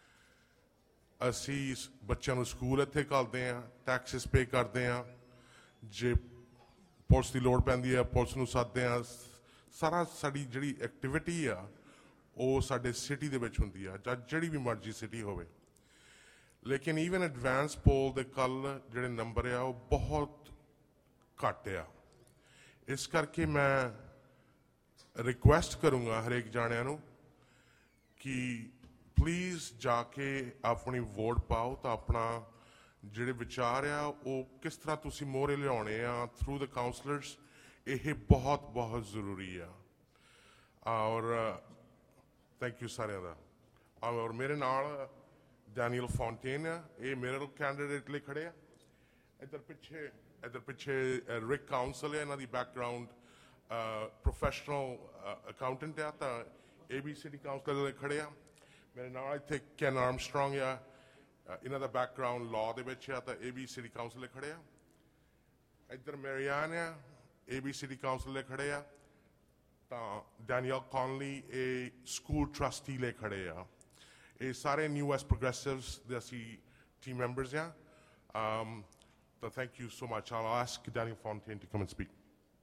Speaker 3: ਅਸੀਂ ਬੱਚਿਆਂ ਨੂੰ ਸਕੂਲ ਇੱਥੇ ਘੱਲਦੇ ਹਾਂ, ਟੈਕਸਿਸ ਪੇ ਕਰਦੇ ਹਾਂ, ਜੇ ਪੁਲਿਸ ਦੀ ਲੋੜ ਪੈਂਦੀ ਹੈ ਪੁਲਿਸ ਨੂੰ ਸੱਦਦੇ ਹਾਂ। ਸਾਰਾ ਸਾਡੀ ਜਿਹੜੀ ਐਕਟੀਵਿਟੀ ਆ ਉਹ ਸਾਡੇ ਸਿਟੀ ਦੇ ਵਿੱਚ ਹੁੰਦੀ ਆ, ਜਾਂ ਜਿਹੜੀ ਵੀ ਮਰਜ਼ੀ ਸਿਟੀ ਹੋਵੇ। ਲੇਕਿਨ ਈਵਨ ਐਡਵਾਂਸ ਪੋਲ ਦੇ ਕੱਲ੍ਹ ਜਿਹੜੇ ਨੰਬਰ ਆ ਉਹ ਬਹੁਤ ਘੱਟ ਆ। ਇਸ ਕਰਕੇ ਮੈਂ ਰਿਕੁਐਸਟ ਕਰੂੰਗਾ ਹਰੇਕ ਜਾਣਿਆਂ ਨੂੰ ਕਿ ਪਲੀਜ਼ ਜਾ ਕੇ ਆਪਣੀ ਵੋਟ ਪਾਓ, ਤਾਂ ਆਪਣਾ ਜਿਹੜੇ ਵਿਚਾਰ ਆ ਉਹ ਕਿਸ ਤਰ੍ਹਾਂ ਤੁਸੀਂ ਮੋਹਰੇ ਲਿਆਉਣੇ ਆ ਥਰੂ ਦ ਕਾਉਂਸਲਰਸ, ਇਹ ਬਹੁਤ ਬਹੁਤ ਜ਼ਰੂਰੀ ਆ। ਔਰ ਥੈਂਕ ਯੂ ਸਾਰਿਆਂ ਦਾ। ਔਰ ਮੇਰੇ ਨਾਲ ਡੈਨੀਅਲ ਫੌਂਟੇਨ ਆ, ਇਹ ਮੇਰੇ ਕੈਂਡੀਡੇਟ ਲਈ ਖੜੇ ਆ। ਇੱਧਰ ਪਿੱਛੇ ਰਿਕ ਕਾਉਂਸਲ ਹੈ, ਇਹਨਾਂ ਦੀ ਬੈਕਗਰਾਊਂਡ ਪ੍ਰੋਫੈਸ਼ਨਲ ਅਕਾਊਂਟੈਂਟ ਆ, ਤਾਂ ABCD ਕਾਉਂਸਲਰ ਲਈ ਖੜੇ ਆ। ਮੇਰੇ ਨਾਲ ਇੱਥੇ ਕੈਨ ਆਰਮਸਟਰੋਂਗ ਆ, ਇਹਨਾਂ ਦਾ ਬੈਕਗਰਾਊਂਡ ਲਾਅ ਦੇ ਵਿੱਚ ਆ, ਤਾਂ ABCD ਕਾਉਂਸਲ ਲਈ ਖੜੇ ਆ। ਇੱਧਰ ਮੈਰੀਆਨ ਆ, ABCD ਕਾਉਂਸਲ ਲਈ ਖੜੇ ਆ, ਤਾਂ ਡੈਨੀਅਲ ਕੌਨਲੀ ਇਹ ਸਕੂਲ ਟਰਸਟੀ ਲਈ ਖੜੇ ਆ। ਇਹ ਸਾਰੇ ਨਿਊਐਸ ਪ੍ਰੋਗਰੈਸਿਵਸ ਦੇ ਅਸੀਂ ਟੀਮ ਮੈਂਬਰਸ ਆ। ਤਾਂ thank you so much. I'll ask Daniel Fontaine to come and speak.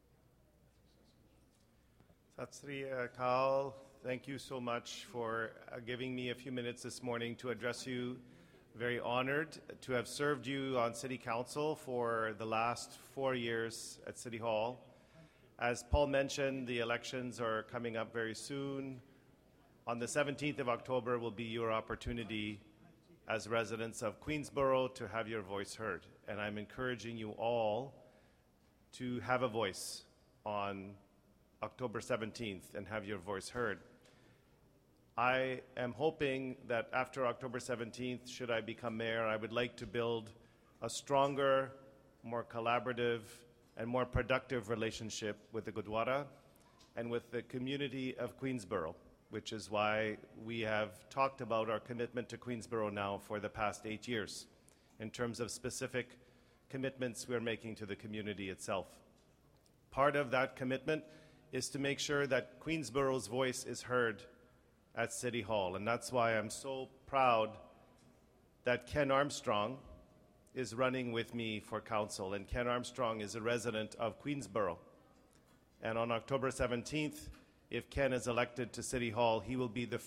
Speaker 4: Sat Sri Akal, thank you so much for giving me a few minutes this morning to address you. Very honored to have served you on City Council for the last 4 years at City Hall. As Paul mentioned, the elections are coming up very soon. On the 17th of October will be your opportunity as residents of Queensborough to have your voice heard. And I'm encouraging you all to have a voice on October 17th and have your voice heard. I am hoping that after October 17th, should I become mayor, I would like to build a stronger, more collaborative, and more productive relationship with the Gurdwara and with the community of Queensborough, which is why we have talked about our commitment to Queensborough now for the past 8 years in terms of specific commitments we're making to the community itself. Part of that commitment is to make sure that Queensborough's voice is heard at City Hall, and that's why I'm so proud that Ken Armstrong is running with me for council, and Ken Armstrong is a resident of Queensborough. And on October 17th, if Ken is elected to City Hall, he will be the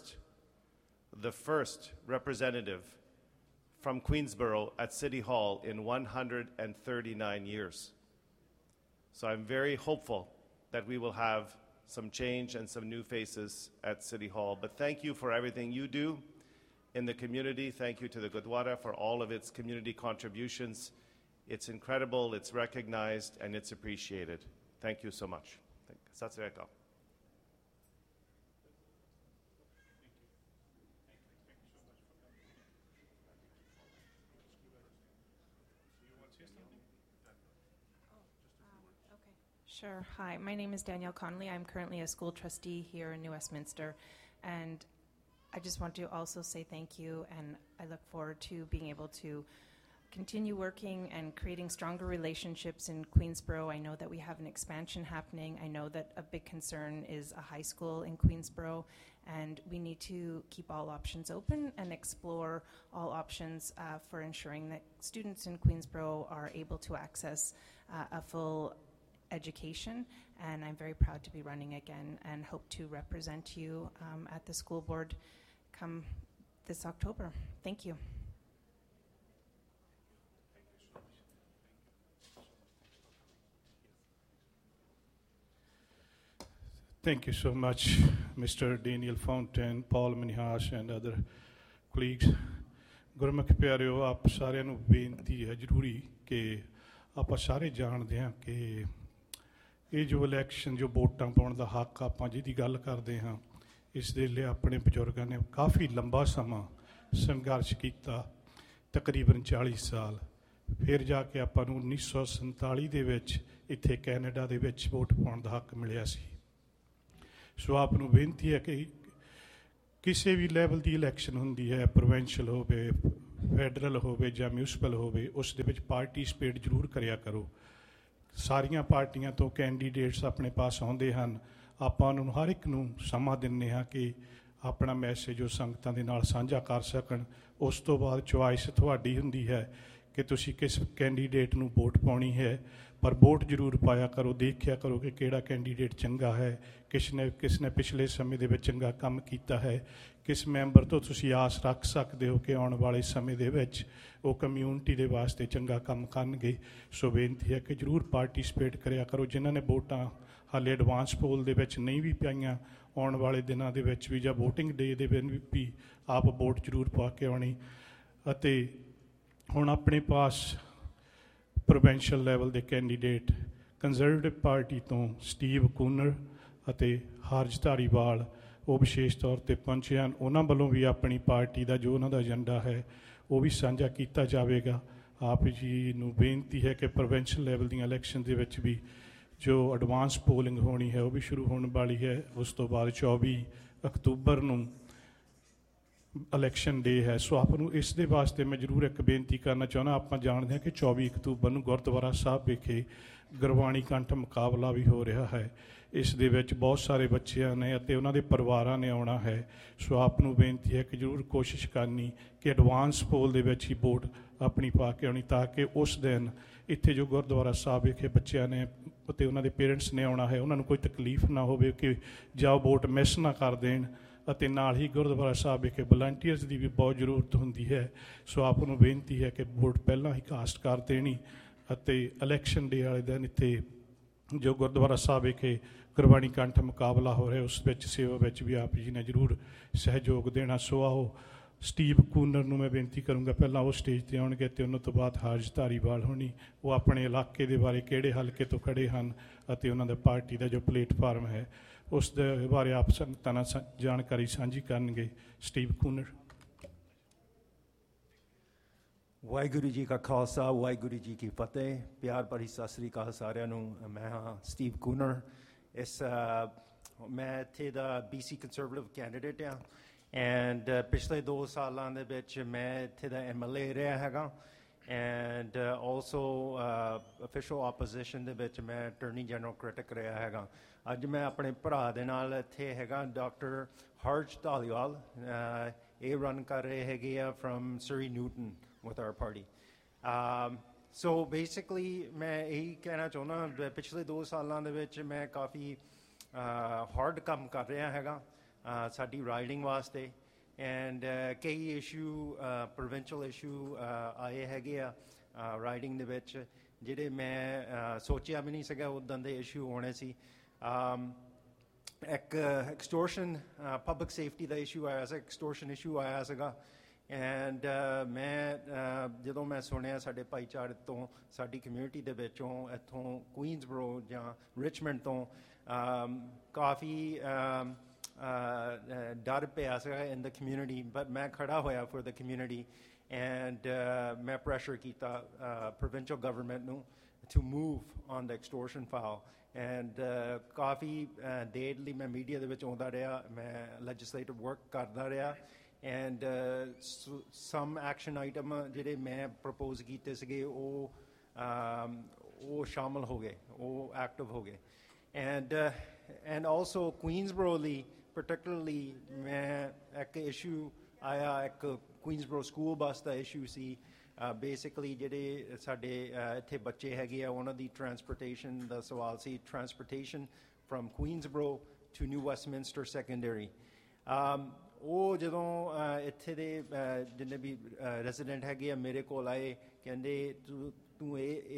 Speaker 4: first representative from Queensborough at City Hall in 139 years. So I'm very hopeful that we will have some change and some new faces at City Hall. But thank you for everything you do in the community. Thank you to the Gurdwara for all of its community contributions. It's incredible, it's recognized, and it's appreciated. Thank you so much. Sat Sri Akal.
Speaker 5: Sure. Hi, my name is Danielle Connolly. I'm currently a school trustee here in New Westminster, and I just want to also say thank you, and I look forward to being able to continue working and creating stronger relationships in Queensborough. I know that we have an expansion happening. I know that a big concern is a high school in Queensborough, and we need to keep all options open and explore all options for ensuring that students in Queensborough are able to access a full education, and I'm very proud to be running again and hope to represent you at the school board come this October. Thank you.
Speaker 2: Thank you so much, Mr. Daniel Fontaine, Paul Minhas, and other colleagues. ਗੁਰਮੁਖ ਪਿਆਰਿਓ, ਆਪ ਸਾਰਿਆਂ ਨੂੰ ਬੇਨਤੀ ਹੈ ਜ਼ਰੂਰੀ ਕਿ ਆਪਾਂ ਸਾਰੇ ਜਾਣਦੇ ਹਾਂ ਕਿ ਇਹ ਜੋ ਇਲੈਕਸ਼ਨ, ਜੋ ਵੋਟਾਂ ਪਾਉਣ ਦਾ ਹੱਕ ਆਪਾਂ ਜਿਹਦੀ ਗੱਲ ਕਰਦੇ ਹਾਂ, ਇਸ ਦੇ ਲਈ ਆਪਣੇ ਬਜ਼ੁਰਗਾਂ ਨੇ ਕਾਫੀ ਲੰਬਾ ਸਮਾਂ ਸੰਘਰਸ਼ ਕੀਤਾ, ਤਕਰੀਬਨ 40 ਸਾਲ। ਫਿਰ ਜਾ ਕੇ ਆਪਾਂ ਨੂੰ 1947 ਦੇ ਵਿੱਚ ਇੱਥੇ ਕੈਨੇਡਾ ਦੇ ਵਿੱਚ ਵੋਟ ਪਾਉਣ ਦਾ ਹੱਕ ਮਿਲਿਆ ਸੀ। ਸੋ ਆਪ ਨੂੰ ਬੇਨਤੀ ਹੈ ਕਿ ਕਿਸੇ ਵੀ ਲੈਵਲ ਦੀ ਇਲੈਕਸ਼ਨ ਹੁੰਦੀ ਹੈ, ਪ੍ਰੋਵਿੰਸ਼ੀਅਲ ਹੋਵੇ, ਫੈਡਰਲ ਹੋਵੇ ਜਾਂ ਮਿਊਨਿਸਪਲ ਹੋਵੇ, ਉਸ ਦੇ ਵਿੱਚ ਪਾਰਟੀਸਪੇਟ ਜ਼ਰੂਰ ਕਰਿਆ ਕਰੋ। ਸਾਰੀਆਂ ਪਾਰਟੀਆਂ ਤੋਂ ਕੈਂਡੀਡੇਟਸ ਆਪਣੇ ਪਾਸ ਆਉਂਦੇ ਹਨ। ਆਪਾਂ ਉਹਨਾਂ ਨੂੰ ਹਰ ਇੱਕ ਨੂੰ ਸਮਾਂ ਦਿੰਦੇ ਹਾਂ ਕਿ ਆਪਣਾ ਮੈਸੇਜ ਉਹ ਸੰਗਤਾਂ ਦੇ ਨਾਲ ਸਾਂਝਾ ਕਰ ਸਕਣ। ਉਸ ਤੋਂ ਬਾਅਦ ਚੁਆਇਸ ਤੁਹਾਡੀ ਹੁੰਦੀ ਹੈ ਕਿ ਤੁਸੀਂ ਕਿਸ ਕੈਂਡੀਡੇਟ ਨੂੰ ਵੋਟ ਪਾਉਣੀ ਹੈ, ਪਰ ਵੋਟ ਜ਼ਰੂਰ ਪਾਇਆ ਕਰੋ। ਦੇਖਿਆ ਕਰੋ ਕਿ ਕਿਹੜਾ ਕੈਂਡੀਡੇਟ ਚੰਗਾ ਹੈ, ਕਿਸ ਨੇ ਪਿਛਲੇ ਸਮੇਂ ਦੇ ਵਿੱਚ ਚੰਗਾ ਕੰਮ ਕੀਤਾ ਹੈ, ਕਿਸ ਮੈਂਬਰ ਤੋਂ ਤੁਸੀਂ ਆਸ ਰੱਖ ਸਕਦੇ ਹੋ ਕਿ ਆਉਣ ਵਾਲੇ ਸਮੇਂ ਦੇ ਵਿੱਚ ਉਹ ਕਮਿਊਨਿਟੀ ਦੇ ਵਾਸਤੇ ਚੰਗਾ ਕੰਮ ਕਰਨਗੇ। ਸੋ ਬੇਨਤੀ ਹੈ ਕਿ ਜ਼ਰੂਰ ਪਾਰਟੀਸਪੇਟ ਕਰਿਆ ਕਰੋ। ਜਿਨ੍ਹਾਂ ਨੇ ਵੋਟਾਂ ਹਾਲੇ ਐਡਵਾਂਸ ਪੋਲ ਦੇ ਵਿੱਚ ਨਹੀਂ ਵੀ ਪਾਈਆਂ, ਆਉਣ ਵਾਲੇ ਦਿਨਾਂ ਦੇ ਵਿੱਚ ਵੀ ਜਾਂ ਵੋਟਿੰਗ ਡੇ ਦੇ ਦਿਨ ਵੀ ਆਪ ਵੋਟ ਜ਼ਰੂਰ ਪਾ ਕੇ ਆਉਣੀ। ਅਤੇ ਹੁਣ ਆਪਣੇ ਪਾਸ ਪ੍ਰੋਵਿੰਸ਼ੀਅਲ ਲੈਵਲ ਦੇ ਕੈਂਡੀਡੇਟ ਕੰਜ਼ਰਵੇਟਿਵ ਪਾਰਟੀ ਤੋਂ ਸਟੀਵ ਕੂਨਰ ਅਤੇ ਹਰਜ ਧਾਰੀਵਾਲ ਉਹ ਵਿਸ਼ੇਸ਼ ਤੌਰ 'ਤੇ ਪਹੁੰਚੇ ਹਨ। ਉਹਨਾਂ ਵੱਲੋਂ ਵੀ ਆਪਣੀ ਪਾਰਟੀ ਦਾ ਜੋ ਉਹਨਾਂ ਦਾ ਏਜੰਡਾ ਹੈ ਉਹ ਵੀ ਸਾਂਝਾ ਕੀਤਾ ਜਾਵੇਗਾ। ਆਪ ਜੀ ਨੂੰ ਬੇਨਤੀ ਹੈ ਕਿ ਪ੍ਰੋਵਿੰਸ਼ੀਅਲ ਲੈਵਲ ਦੀਆਂ ਇਲੈਕਸ਼ਨ ਦੇ ਵਿੱਚ ਵੀ ਜੋ ਐਡਵਾਂਸ ਪੋਲਿੰਗ ਹੋਣੀ ਹੈ ਉਹ ਵੀ ਸ਼ੁਰੂ ਹੋਣ ਵਾਲੀ ਹੈ। ਉਸ ਤੋਂ ਬਾਅਦ 24 ਅਕਤੂਬਰ ਨੂੰ ਇਲੈਕਸ਼ਨ ਡੇ ਹੈ। ਸੋ ਆਪ ਨੂੰ ਇਸ ਦੇ ਵਾਸਤੇ ਮੈਂ ਜ਼ਰੂਰ ਇੱਕ ਬੇਨਤੀ ਕਰਨਾ ਚਾਹੁੰਦਾ। ਆਪਾਂ ਜਾਣਦੇ ਹਾਂ ਕਿ 24 ਅਕਤੂਬਰ ਨੂੰ ਗੁਰਦੁਆਰਾ ਸਾਹਿਬ ਵਿਖੇ ਗੁਰਬਾਣੀ ਕੰਠ ਮੁਕਾਬਲਾ ਵੀ ਹੋ ਰਿਹਾ ਹੈ। ਇਸ ਦੇ ਵਿੱਚ ਬਹੁਤ ਸਾਰੇ ਬੱਚਿਆਂ ਨੇ ਅਤੇ ਉਹਨਾਂ ਦੇ ਪਰਿਵਾਰਾਂ ਨੇ ਆਉਣਾ ਹੈ। ਸੋ ਆਪ ਨੂੰ ਬੇਨਤੀ ਹੈ ਕਿ ਜ਼ਰੂਰ ਕੋਸ਼ਿਸ਼ ਕਰਨੀ ਕਿ ਐਡਵਾਂਸ ਪੋਲ ਦੇ ਵਿੱਚ ਹੀ ਵੋਟ ਆਪਣੀ ਪਾ ਕੇ ਆਉਣੀ, ਤਾਂ ਕਿ ਉਸ ਦਿਨ ਇੱਥੇ ਜੋ ਗੁਰਦੁਆਰਾ ਸਾਹਿਬ ਵਿਖੇ ਬੱਚਿਆਂ ਨੇ ਅਤੇ ਉਹਨਾਂ ਦੇ ਪੇਰੈਂਟਸ ਨੇ ਆਉਣਾ ਹੈ, ਉਹਨਾਂ ਨੂੰ ਕੋਈ ਤਕਲੀਫ ਨਾ ਹੋਵੇ ਕਿ ਜਾਂ ਵੋਟ ਮਿਸ ਨਾ ਕਰ ਦੇਣ। ਅਤੇ ਨਾਲ ਹੀ ਗੁਰਦੁਆਰਾ ਸਾਹਿਬ ਵਿਖੇ ਵਲੰਟੀਅਰਸ ਦੀ ਵੀ ਬਹੁਤ ਜ਼ਰੂਰਤ ਹੁੰਦੀ ਹੈ। ਸੋ ਆਪ ਨੂੰ ਬੇਨਤੀ ਹੈ ਕਿ ਵੋਟ ਪਹਿਲਾਂ ਹੀ ਕਾਸਟ ਕਰ ਦੇਣੀ ਅਤੇ ਇਲੈਕਸ਼ਨ ਡੇ ਵਾਲੇ ਦਿਨ ਇੱਥੇ ਜੋ ਗੁਰਦੁਆਰਾ ਸਾਹਿਬ ਵਿਖੇ ਗੁਰਬਾਣੀ ਕੰਠ ਮੁਕਾਬਲਾ ਹੋ ਰਿਹਾ ਉਸ ਵਿੱਚ ਸੇਵਾ ਵਿੱਚ ਵੀ ਆਪ ਜੀ ਨੇ ਜ਼ਰੂਰ ਸਹਿਯੋਗ ਦੇਣਾ। ਸੋ ਆਓ ਸਟੀਵ ਕੂਨਰ ਨੂੰ ਮੈਂ ਬੇਨਤੀ ਕਰੂੰਗਾ ਪਹਿਲਾਂ ਉਹ ਸਟੇਜ 'ਤੇ ਆਉਣਗੇ ਅਤੇ ਉਹਨਾਂ ਤੋਂ ਬਾਅਦ ਹਰਜ ਧਾਰੀਵਾਲ ਹੋਣੀ, ਉਹ ਆਪਣੇ ਇਲਾਕੇ ਦੇ ਬਾਰੇ ਕਿਹੜੇ ਹਲਕੇ ਤੋਂ ਖੜ੍ਹੇ ਹਨ ਅਤੇ ਉਹਨਾਂ ਦਾ ਪਾਰਟੀ ਦਾ ਜੋ ਪਲੇਟਫਾਰਮ ਹੈ ਉਸ ਦੇ ਬਾਰੇ ਆਪ ਸੰਗਤਾਂ ਨਾਲ ਜਾਣਕਾਰੀ ਸਾਂਝੀ ਕਰਨਗੇ। ਸਟੀਵ ਕੂਨਰ।
Speaker 6: ਵਾਹਿਗੁਰੂ ਜੀ ਕਾ ਖਾਲਸਾ, ਵਾਹਿਗੁਰੂ ਜੀ ਕੀ ਫਤਿਹ। ਪਿਆਰ ਭਰੀ ਸਤਿ ਸ੍ਰੀ ਅਕਾਲ ਸਾਰਿਆਂ ਨੂੰ। ਮੈਂ ਹਾਂ ਸਟੀਵ ਕੂਨਰ। ਮੈਂ ਇੱਥੇ ਦਾ BC ਕੰਜ਼ਰਵੇਟਿਵ ਕੈਂਡੀਡੇਟ ਹਾਂ ਐਂਡ ਪਿਛਲੇ 2 ਸਾਲਾਂ ਦੇ ਵਿੱਚ ਮੈਂ ਇੱਥੇ ਦਾ MLA ਰਿਹਾ ਹੈਗਾ ਐਂਡ ਆਲਸੋ ਅਫੀਸ਼ੀਅਲ ਆਪੋਜੀਸ਼ਨ ਦੇ ਵਿੱਚ ਮੈਂ ਅਟਾਰਨੀ ਜਨਰਲ ਕ੍ਰਿਟਿਕ ਰਿਹਾ ਹੈਗਾ। ਅੱਜ ਮੈਂ ਆਪਣੇ ਭਰਾ ਦੇ ਨਾਲ ਇੱਥੇ ਹੈਗਾ, ਡਾਕਟਰ ਹਰਜ ਧਾਲੀਵਾਲ। ਇਹ ਰਨ ਕਰ ਰਹੇ ਹੈਗੇ ਆ firm Surrey Newton with our party. So basically ਮੈਂ ਇਹੀ ਕਹਿਣਾ ਚਾਹੁੰਦਾ, ਪਿਛਲੇ 2 ਸਾਲਾਂ ਦੇ ਵਿੱਚ ਮੈਂ ਕਾਫੀ ਹਾਰਡ ਕੰਮ ਕਰ ਰਿਹਾ ਹੈਗਾ ਸਾਡੀ ਰਾਈਡਿੰਗ ਵਾਸਤੇ ਐਂਡ ਕਈ ਇਸ਼ੂ ਪ੍ਰੋਵਿੰਸ਼ੀਅਲ ਇਸ਼ੂ ਆਏ ਹੈਗੇ ਆ ਰਾਈਡਿੰਗ ਦੇ ਵਿੱਚ ਜਿਹੜੇ ਮੈਂ ਸੋਚਿਆ ਵੀ ਨਹੀਂ ਸੀਗਾ ਉੱਦਾਂ ਦੇ ਇਸ਼ੂ ਹੋਣੇ ਸੀ। ਇੱਕ ਐਕਸਟੋਰਸ਼ਨ ਪਬਲਿਕ ਸੇਫਟੀ ਦਾ ਇਸ਼ੂ ਆਇਆ ਸੀ, ਐਕਸਟੋਰਸ਼ਨ ਇਸ਼ੂ ਆਇਆ ਸੀਗਾ ਐਂਡ ਮੈਂ ਜਦੋਂ ਮੈਂ ਸੁਣਿਆ ਸਾਡੇ ਭਾਈਚਾਰੇ ਤੋਂ, ਸਾਡੀ ਕਮਿਊਨਿਟੀ ਦੇ ਵਿੱਚੋਂ, ਇੱਥੋਂ ਕੁਈਨਸਬਰੋ ਜਾਂ ਰਿਚਮੰਡ ਤੋਂ ਕਾਫੀ ਡਰ ਪਿਆ ਸੀਗਾ ਇਨ ਦ ਕਮਿਊਨਿਟੀ, ਬਟ ਮੈਂ ਖੜਾ ਹੋਇਆ ਫॉर ਦ ਕਮਿਊਨਿਟੀ ਐਂਡ ਮੈਂ ਪ੍ਰੈਸ਼ਰ ਕੀਤਾ ਪ੍ਰੋਵਿੰਸ਼ੀਅਲ ਗਵਰਨਮੈਂਟ ਨੂੰ to move on the extortion file and ਕਾਫੀ ਦੇਰ ਲਈ ਮੈਂ ਮੀਡੀਆ ਦੇ ਵਿੱਚ ਆਉਂਦਾ ਰਿਹਾ, ਮੈਂ ਲੈਜਿਸਲੇਟਿਵ ਵਰਕ ਕਰਦਾ ਰਿਹਾ ਐਂਡ some action item ਜਿਹੜੇ ਮੈਂ ਪ੍ਰਪੋਜ਼ ਕੀਤੇ ਸੀਗੇ ਉਹ ਸ਼ਾਮਲ ਹੋ ਗਏ, ਉਹ ਐਕਟਿਵ ਹੋ ਗਏ and also ਕੁਈਨਸਬਰੋ ਲਈ particularly ਮੈਂ ਇੱਕ ਇਸ਼ੂ ਆਇਆ, ਇੱਕ ਕੁਈਨਸਬਰੋ ਸਕੂਲ ਬੱਸ ਦਾ ਇਸ਼ੂ ਸੀ। ਬੇਸਿਕਲੀ ਜਿਹੜੇ ਸਾਡੇ ਇੱਥੇ ਬੱਚੇ ਹੈਗੇ ਆ ਉਹਨਾਂ ਦੀ ਟਰਾਂਸਪੋਰਟੇਸ਼ਨ ਦਾ ਸਵਾਲ ਸੀ, transportation firm ਕੁਈਨਸਬਰੋ to new Westminster secondary. ਉਹ ਜਦੋਂ ਇੱਥੇ ਦੇ ਜਿੰਨੇ ਵੀ ਰੈਜ਼ੀਡੈਂਟ ਹੈਗੇ ਆ ਮੇਰੇ ਕੋਲ ਆਏ, ਕਹਿੰਦੇ ਤੂੰ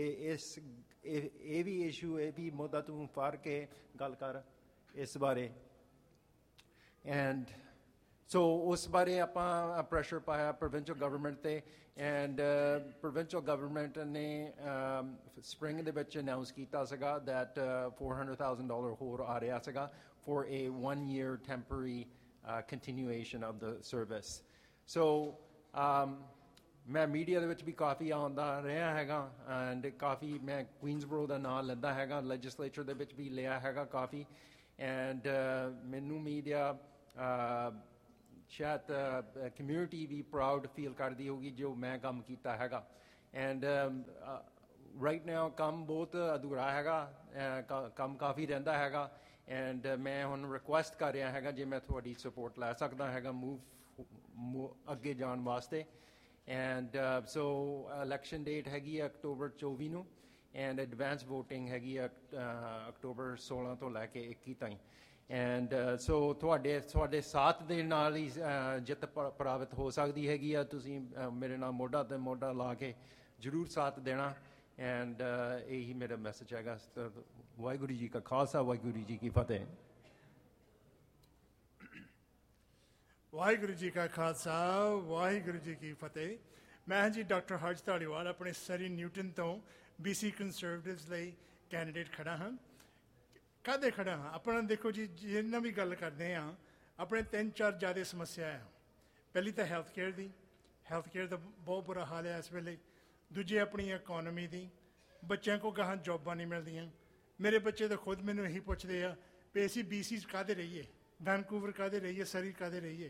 Speaker 6: ਇਹ ਵੀ ਇਸ਼ੂ, ਇਹ ਵੀ ਮੁੱਦਾ ਤੂੰ ਫੜ ਕੇ ਗੱਲ ਕਰ ਇਸ ਬਾਰੇ ਐਂਡ ਸੋ ਉਸ ਬਾਰੇ ਆਪਾਂ ਪ੍ਰੈਸ਼ਰ ਪਾਇਆ ਪ੍ਰੋਵਿੰਸ਼ੀਅਲ ਗਵਰਨਮੈਂਟ 'ਤੇ ਐਂਡ ਪ੍ਰੋਵਿੰਸ਼ੀਅਲ ਗਵਰਨਮੈਂਟ ਨੇ ਸਪਰਿੰਗ ਦੇ ਵਿੱਚ ਅਨਾਊਂਸ ਕੀਤਾ ਸੀਗਾ ਦੈਟ $400,000 ਹੋਰ ਆ ਰਿਹਾ ਸੀਗਾ for a 1-year temporary continuation of the service. So ਮੈਂ ਮੀਡੀਆ ਦੇ ਵਿੱਚ ਵੀ ਕਾਫੀ ਆਉਂਦਾ ਰਿਹਾ ਹੈਗਾ ਐਂਡ ਕਾਫੀ ਮੈਂ ਕੁਈਨਸਬਰੋ ਦਾ ਨਾਂ ਲੈਂਦਾ ਹੈਗਾ, ਲੈਜਿਸਲੇਚਰ ਦੇ ਵਿੱਚ ਵੀ ਲਿਆ ਹੈਗਾ ਕਾਫੀ ਐਂਡ ਮੈਨੂੰ ਮੀਡੀਆ ਸ਼ਾਇਦ ਕਮਿਊਨਿਟੀ ਵੀ ਪ੍ਰਾਊਡ ਫੀਲ ਕਰਦੀ ਹੋਊਗੀ ਜੋ ਮੈਂ ਕੰਮ ਕੀਤਾ ਹੈਗਾ। ਐਂਡ ਰਾਈਟ ਨਾਓ ਕੰਮ ਬਹੁਤ ਅਧੂਰਾ ਹੈਗਾ, ਕੰਮ ਕਾਫੀ ਰਹਿੰਦਾ ਹੈਗਾ। ਐਂਡ ਮੈਂ ਹੁਣ ਰਿਕੁਐਸਟ ਕਰ ਰਿਹਾ ਹੈਗਾ ਜੇ ਮੈਂ ਤੁਹਾਡੀ ਸਪੋਰਟ ਲੈ ਸਕਦਾ ਹੈਗਾ ਮੂਵ ਅੱਗੇ ਜਾਣ ਵਾਸਤੇ। ਐਂਡ ਸੋ ਇਲੈਕਸ਼ਨ ਡੇਟ ਹੈਗੀ ਹੈ ਅਕਤੂਬਰ 24 ਨੂੰ, ਐਂਡ ਐਡਵਾਂਸ ਵੋਟਿੰਗ ਹੈਗੀ ਹੈ ਅਕਤੂਬਰ 16 ਤੋਂ ਲੈ ਕੇ 21 ਤਾਈਂ। ਐਂਡ ਸੋ ਤੁਹਾਡੇ ਸਾਥ ਦੇ ਨਾਲ ਹੀ ਜਿੱਤ ਪ੍ਰਾਪਤ ਹੋ ਸਕਦੀ ਹੈਗੀ ਆ। ਤੁਸੀਂ ਮੇਰੇ ਨਾਲ ਮੋਢਾ ਤੇ ਮੋਢਾ ਲਾ ਕੇ ਜ਼ਰੂਰ ਸਾਥ ਦੇਣਾ। ਐਂਡ ਇਹੀ ਮੇਰਾ ਮੈਸੇਜ ਹੈਗਾ। ਵਾਹਿਗੁਰੂ ਜੀ ਕਾ ਖਾਲਸਾ, ਵਾਹਿਗੁਰੂ ਜੀ ਕੀ ਫਤਿਹ।
Speaker 7: ਵਾਹਿਗੁਰੂ ਜੀ ਕਾ ਖਾਲਸਾ, ਵਾਹਿਗੁਰੂ ਜੀ ਕੀ ਫਤਿਹ। ਮੈਂ ਜੀ ਡਾਕਟਰ ਹਰਜ ਧਾਲੀਵਾਲ ਆਪਣੇ ਸਰੀ ਨਿਊਟਨ ਤੋਂ BC ਕੰਜ਼ਰਵੇਟਿਵਸ ਲਈ ਕੈਂਡੀਡੇਟ ਖੜਾ ਹਾਂ। ਕਾਹਦੇ ਖੜਾ ਹਾਂ? ਆਪਣਾ ਦੇਖੋ ਜੀ, ਜਿੰਨਾ ਵੀ ਗੱਲ ਕਰਦੇ ਹਾਂ ਆਪਣੇ 3-4 ਜ਼ਿਆਦਾ ਸਮੱਸਿਆ ਆ। ਪਹਿਲੀ ਤਾਂ ਹੈਲਥ ਕੇਅਰ ਦਾ ਬਹੁਤ ਬੁਰਾ ਹਾਲ ਹੈ ਇਸ ਵੇਲੇ। ਦੂਜੀ ਆਪਣੀ ਇਕੋਨਮੀ ਦੀ, ਬੱਚਿਆਂ ਕੋਲ ਗਾਹਾਂ ਜੋਬਾਂ ਨਹੀਂ ਮਿਲਦੀਆਂ। ਮੇਰੇ ਬੱਚੇ ਤਾਂ ਖੁਦ ਮੈਨੂੰ ਇਹੀ ਪੁੱਛਦੇ ਆ ਵੀ ਅਸੀਂ BC 'ਚ ਕਾਹਦੇ ਰਹੀਏ, ਵੈਨਕੂਵਰ ਕਾਹਦੇ ਰਹੀਏ, ਸਰੀ ਕਾਹਦੇ ਰਹੀਏ।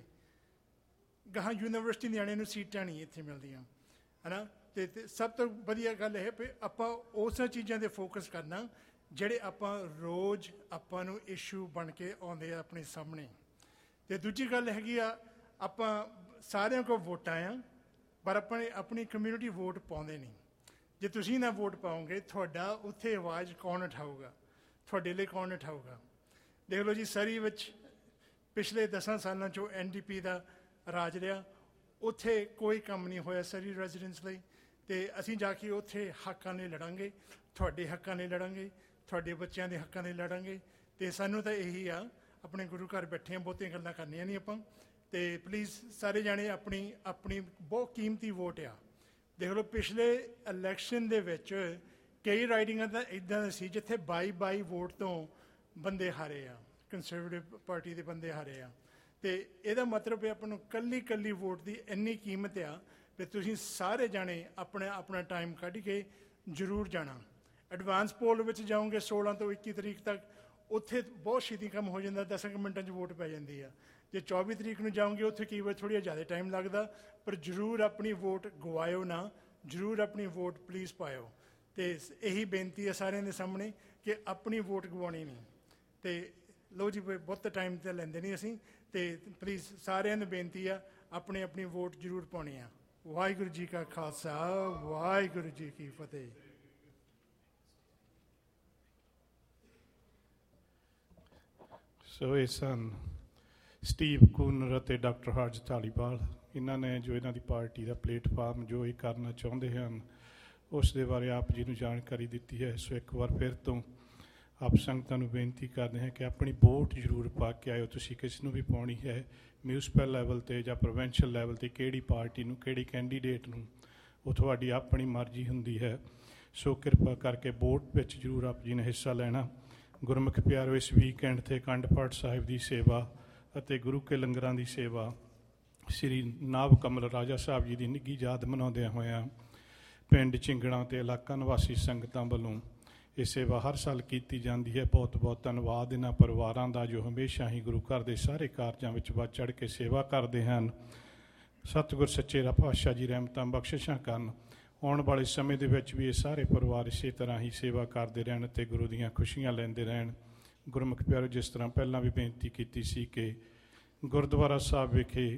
Speaker 7: ਗਾਹਾਂ ਯੂਨੀਵਰਸਿਟੀ ਨਿਆਣਿਆਂ ਨੂੰ ਸੀਟਾਂ ਨਹੀਂ ਇੱਥੇ ਮਿਲਦੀਆਂ, ਹੈ ਨਾ। ਅਤੇ ਸਭ ਤੋਂ ਵਧੀਆ ਗੱਲ ਇਹ ਵੀ ਆਪਾਂ ਉਸਾਂ ਚੀਜ਼ਾਂ 'ਤੇ ਫੋਕਸ ਕਰਨਾ ਜਿਹੜੇ ਰੋਜ਼ ਆਪਾਂ ਨੂੰ ਇਸ਼ੂ ਬਣ ਕੇ ਆਉਂਦੇ ਆ ਆਪਣੇ ਸਾਹਮਣੇ। ਅਤੇ ਦੂਜੀ ਗੱਲ ਹੈਗੀ ਆ, ਆਪਾਂ ਸਾਰਿਆਂ ਕੋਲ ਵੋਟਾਂ ਆ ਪਰ ਆਪਣੀ ਕਮਿਊਨਿਟੀ ਵੋਟ ਪਾਉਂਦੇ ਨਹੀਂ। ਜੇ ਤੁਸੀਂ ਨਾ ਵੋਟ ਪਾਓਗੇ ਤੁਹਾਡਾ ਉੱਥੇ ਆਵਾਜ਼ ਕੌਣ ਉਠਾਊਗਾ, ਤੁਹਾਡੇ ਲਈ ਕੌਣ ਉਠਾਊਗਾ? ਦੇਖ ਲਓ ਜੀ, ਸਰੀ ਵਿੱਚ ਪਿਛਲੇ 10 ਸਾਲਾਂ 'ਚੋਂ NDP ਦਾ ਰਾਜ ਰਿਹਾ, ਉੱਥੇ ਕੋਈ ਕੰਮ ਨਹੀਂ ਹੋਇਆ ਸਰੀ ਰੈਜ਼ੀਡੈਂਟਸ ਲਈ। ਅਤੇ ਅਸੀਂ ਜਾ ਕੇ ਉੱਥੇ ਹੱਕਾਂ ਲਈ ਲੜਾਂਗੇ, ਤੁਹਾਡੇ ਹੱਕਾਂ ਲਈ ਲੜਾਂਗੇ, ਤੁਹਾਡੇ ਬੱਚਿਆਂ ਦੇ ਹੱਕਾਂ ਲਈ ਲੜਾਂਗੇ। ਅਤੇ ਸਾਨੂੰ ਤਾਂ ਇਹੀ ਆ, ਆਪਣੇ ਗੁਰੂ ਘਰ ਬੈਠੇ ਹਾਂ, ਬਹੁਤੀਆਂ ਗੱਲਾਂ ਕਰਨੀਆਂ ਨਹੀਂ ਆਪਾਂ। ਅਤੇ ਪਲੀਜ਼ ਸਾਰੇ ਜਾਣੇ ਆਪਣੀ ਬਹੁਤ ਕੀਮਤੀ ਵੋਟ ਆ। ਦੇਖ ਲਓ ਪਿਛਲੇ ਇਲੈਕਸ਼ਨ ਦੇ ਵਿੱਚ ਕਈ ਰਾਈਡਿੰਗਾਂ ਤਾਂ ਇੱਦਾਂ ਦੀ ਸੀ ਜਿੱਥੇ 22 ਵੋਟ ਤੋਂ ਬੰਦੇ ਹਾਰੇ ਆ, ਕੰਜ਼ਰਵੇਟਿਵ ਪਾਰਟੀ ਦੇ ਬੰਦੇ ਹਾਰੇ ਆ। ਅਤੇ ਇਹਦਾ ਮਤਲਬ ਹੈ ਆਪਾਂ ਨੂੰ ਕੱਲੀ ਵੋਟ ਦੀ ਇੰਨੀ ਕੀਮਤ ਆ ਵੀ ਤੁਸੀਂ ਸਾਰੇ ਜਾਣੇ ਆਪਣਾ ਟਾਈਮ ਕੱਢ ਕੇ ਜ਼ਰੂਰ ਜਾਣਾ। ਐਡਵਾਂਸ ਪੋਲ ਵਿੱਚ ਜਾਓਗੇ 16 ਤੋਂ 21 ਤਰੀਕ ਤੱਕ, ਉੱਥੇ ਬਹੁਤ ਛੇਤੀ ਕੰਮ ਹੋ ਜਾਂਦਾ, 10 ਮਿੰਟਾਂ 'ਚ ਵੋਟ ਪੈ ਜਾਂਦੀ ਆ। ਜੇ 24 ਤਰੀਕ ਨੂੰ ਜਾਓਗੇ ਉੱਥੇ ਕਈ ਵਾਰ ਥੋੜ੍ਹਾ ਜ਼ਿਆਦਾ ਟਾਈਮ ਲੱਗਦਾ, ਪਰ ਜ਼ਰੂਰ ਆਪਣੀ ਵੋਟ ਗਵਾਇਓ ਨਾ, ਜ਼ਰੂਰ ਆਪਣੀ ਵੋਟ ਪਲੀਜ਼ ਪਾਇਓ। ਅਤੇ ਇਹੀ ਬੇਨਤੀ ਹੈ ਸਾਰਿਆਂ ਦੇ ਸਾਹਮਣੇ ਕਿ ਆਪਣੀ ਵੋਟ ਗਵਾਉਣੀ ਨਹੀਂ। ਅਤੇ ਲਓ ਜੀ, ਬਹੁਤ ਟਾਈਮ ਤਾਂ ਲੈਂਦੇ ਨਹੀਂ ਅਸੀਂ, ਅਤੇ ਪਲੀਜ਼ ਸਾਰਿਆਂ ਨੂੰ ਬੇਨਤੀ ਆ ਆਪਣੀ ਵੋਟ ਜ਼ਰੂਰ ਪਾਉਣੀ ਆ। ਵਾਹਿਗੁਰੂ ਜੀ ਕਾ ਖਾਲਸਾ, ਵਾਹਿਗੁਰੂ ਜੀ ਕੀ ਫਤਿਹ।
Speaker 2: ਸੋ ਇਹ ਸਨ ਸਟੀਵ ਕੂਨਰ ਅਤੇ ਡਾਕਟਰ ਹਰਜ ਧਾਲੀਵਾਲ। ਇਹਨਾਂ ਨੇ ਜੋ ਇਹਨਾਂ ਦੀ ਪਾਰਟੀ ਦਾ ਪਲੇਟਫਾਰਮ ਜੋ ਇਹ ਕਰਨਾ ਚਾਹੁੰਦੇ ਹਨ ਉਸ ਦੇ ਬਾਰੇ ਆਪ ਜੀ ਨੂੰ ਜਾਣਕਾਰੀ ਦਿੱਤੀ ਹੈ। ਸੋ ਇੱਕ ਵਾਰ ਫਿਰ ਤੋਂ ਆਪ ਸੰਗਤਾਂ ਨੂੰ ਬੇਨਤੀ ਕਰਦੇ ਹਾਂ ਕਿ ਆਪਣੀ ਵੋਟ ਜ਼ਰੂਰ ਪਾ ਕੇ ਆਇਓ। ਤੁਸੀਂ ਕਿਸ ਨੂੰ ਵੀ ਪਾਉਣੀ ਹੈ, ਮਿਊਨਿਸਪਲ ਲੈਵਲ 'ਤੇ ਜਾਂ ਪ੍ਰੋਵਿੰਸ਼ੀਅਲ ਲੈਵਲ 'ਤੇ, ਕਿਹੜੀ ਪਾਰਟੀ ਨੂੰ, ਕਿਹੜੀ ਕੈਂਡੀਡੇਟ ਨੂੰ, ਉਹ ਤੁਹਾਡੀ ਆਪਣੀ ਮਰਜ਼ੀ ਹੁੰਦੀ ਹੈ। ਸੋ ਕਿਰਪਾ ਕਰਕੇ ਵੋਟ ਵਿੱਚ ਜ਼ਰੂਰ ਆਪ ਜੀ ਨੇ ਹਿੱਸਾ ਲੈਣਾ। ਗੁਰਮੁਖ ਪਿਆਰੋ, ਇਸ ਵੀਕਐਂਡ 'ਤੇ ਅਖੰਡ ਪਾਠ ਸਾਹਿਬ ਦੀ ਸੇਵਾ ਅਤੇ ਗੁਰੂ ਕੇ ਲੰਗਰਾਂ ਦੀ ਸੇਵਾ ਸ੍ਰੀ ਨਾਭ ਕਮਲ ਰਾਜਾ ਸਾਹਿਬ ਜੀ ਦੀ ਨਿੱਘੀ ਯਾਦ ਮਨਾਉਂਦਿਆਂ ਹੋਇਆਂ ਪਿੰਡ ਝਿੰਗੜਾਂ ਅਤੇ ਇਲਾਕਾ ਨਿਵਾਸੀ ਸੰਗਤਾਂ ਵੱਲੋਂ ਇਹ ਸੇਵਾ ਹਰ ਸਾਲ ਕੀਤੀ ਜਾਂਦੀ ਹੈ। ਬਹੁਤ ਬਹੁਤ ਧੰਨਵਾਦ ਇਹਨਾਂ ਪਰਿਵਾਰਾਂ ਦਾ ਜੋ ਹਮੇਸ਼ਾ ਹੀ ਗੁਰੂ ਘਰ ਦੇ ਸਾਰੇ ਕਾਰਜਾਂ ਵਿੱਚ ਵੱਧ ਚੜ੍ਹ ਕੇ ਸੇਵਾ ਕਰਦੇ ਹਨ। ਸਤਿਗੁਰ ਸੱਚੇ ਪਾਤਸ਼ਾਹ ਜੀ ਰਹਿਮਤਾਂ ਬਖਸ਼ਿਸ਼ਾਂ ਕਰਨ। ਆਉਣ ਵਾਲੇ ਸਮੇਂ ਦੇ ਵਿੱਚ ਵੀ ਇਹ ਸਾਰੇ ਪਰਿਵਾਰ ਇਸੇ ਤਰ੍ਹਾਂ ਹੀ ਸੇਵਾ ਕਰਦੇ ਰਹਿਣ ਅਤੇ ਗੁਰੂ ਦੀਆਂ ਖੁਸ਼ੀਆਂ ਲੈਂਦੇ ਰਹਿਣ। ਗੁਰਮੁਖ ਪਿਆਰੋ, ਜਿਸ ਤਰ੍ਹਾਂ ਪਹਿਲਾਂ ਵੀ ਬੇਨਤੀ ਕੀਤੀ ਸੀ ਕਿ ਗੁਰਦੁਆਰਾ ਸਾਹਿਬ ਵਿਖੇ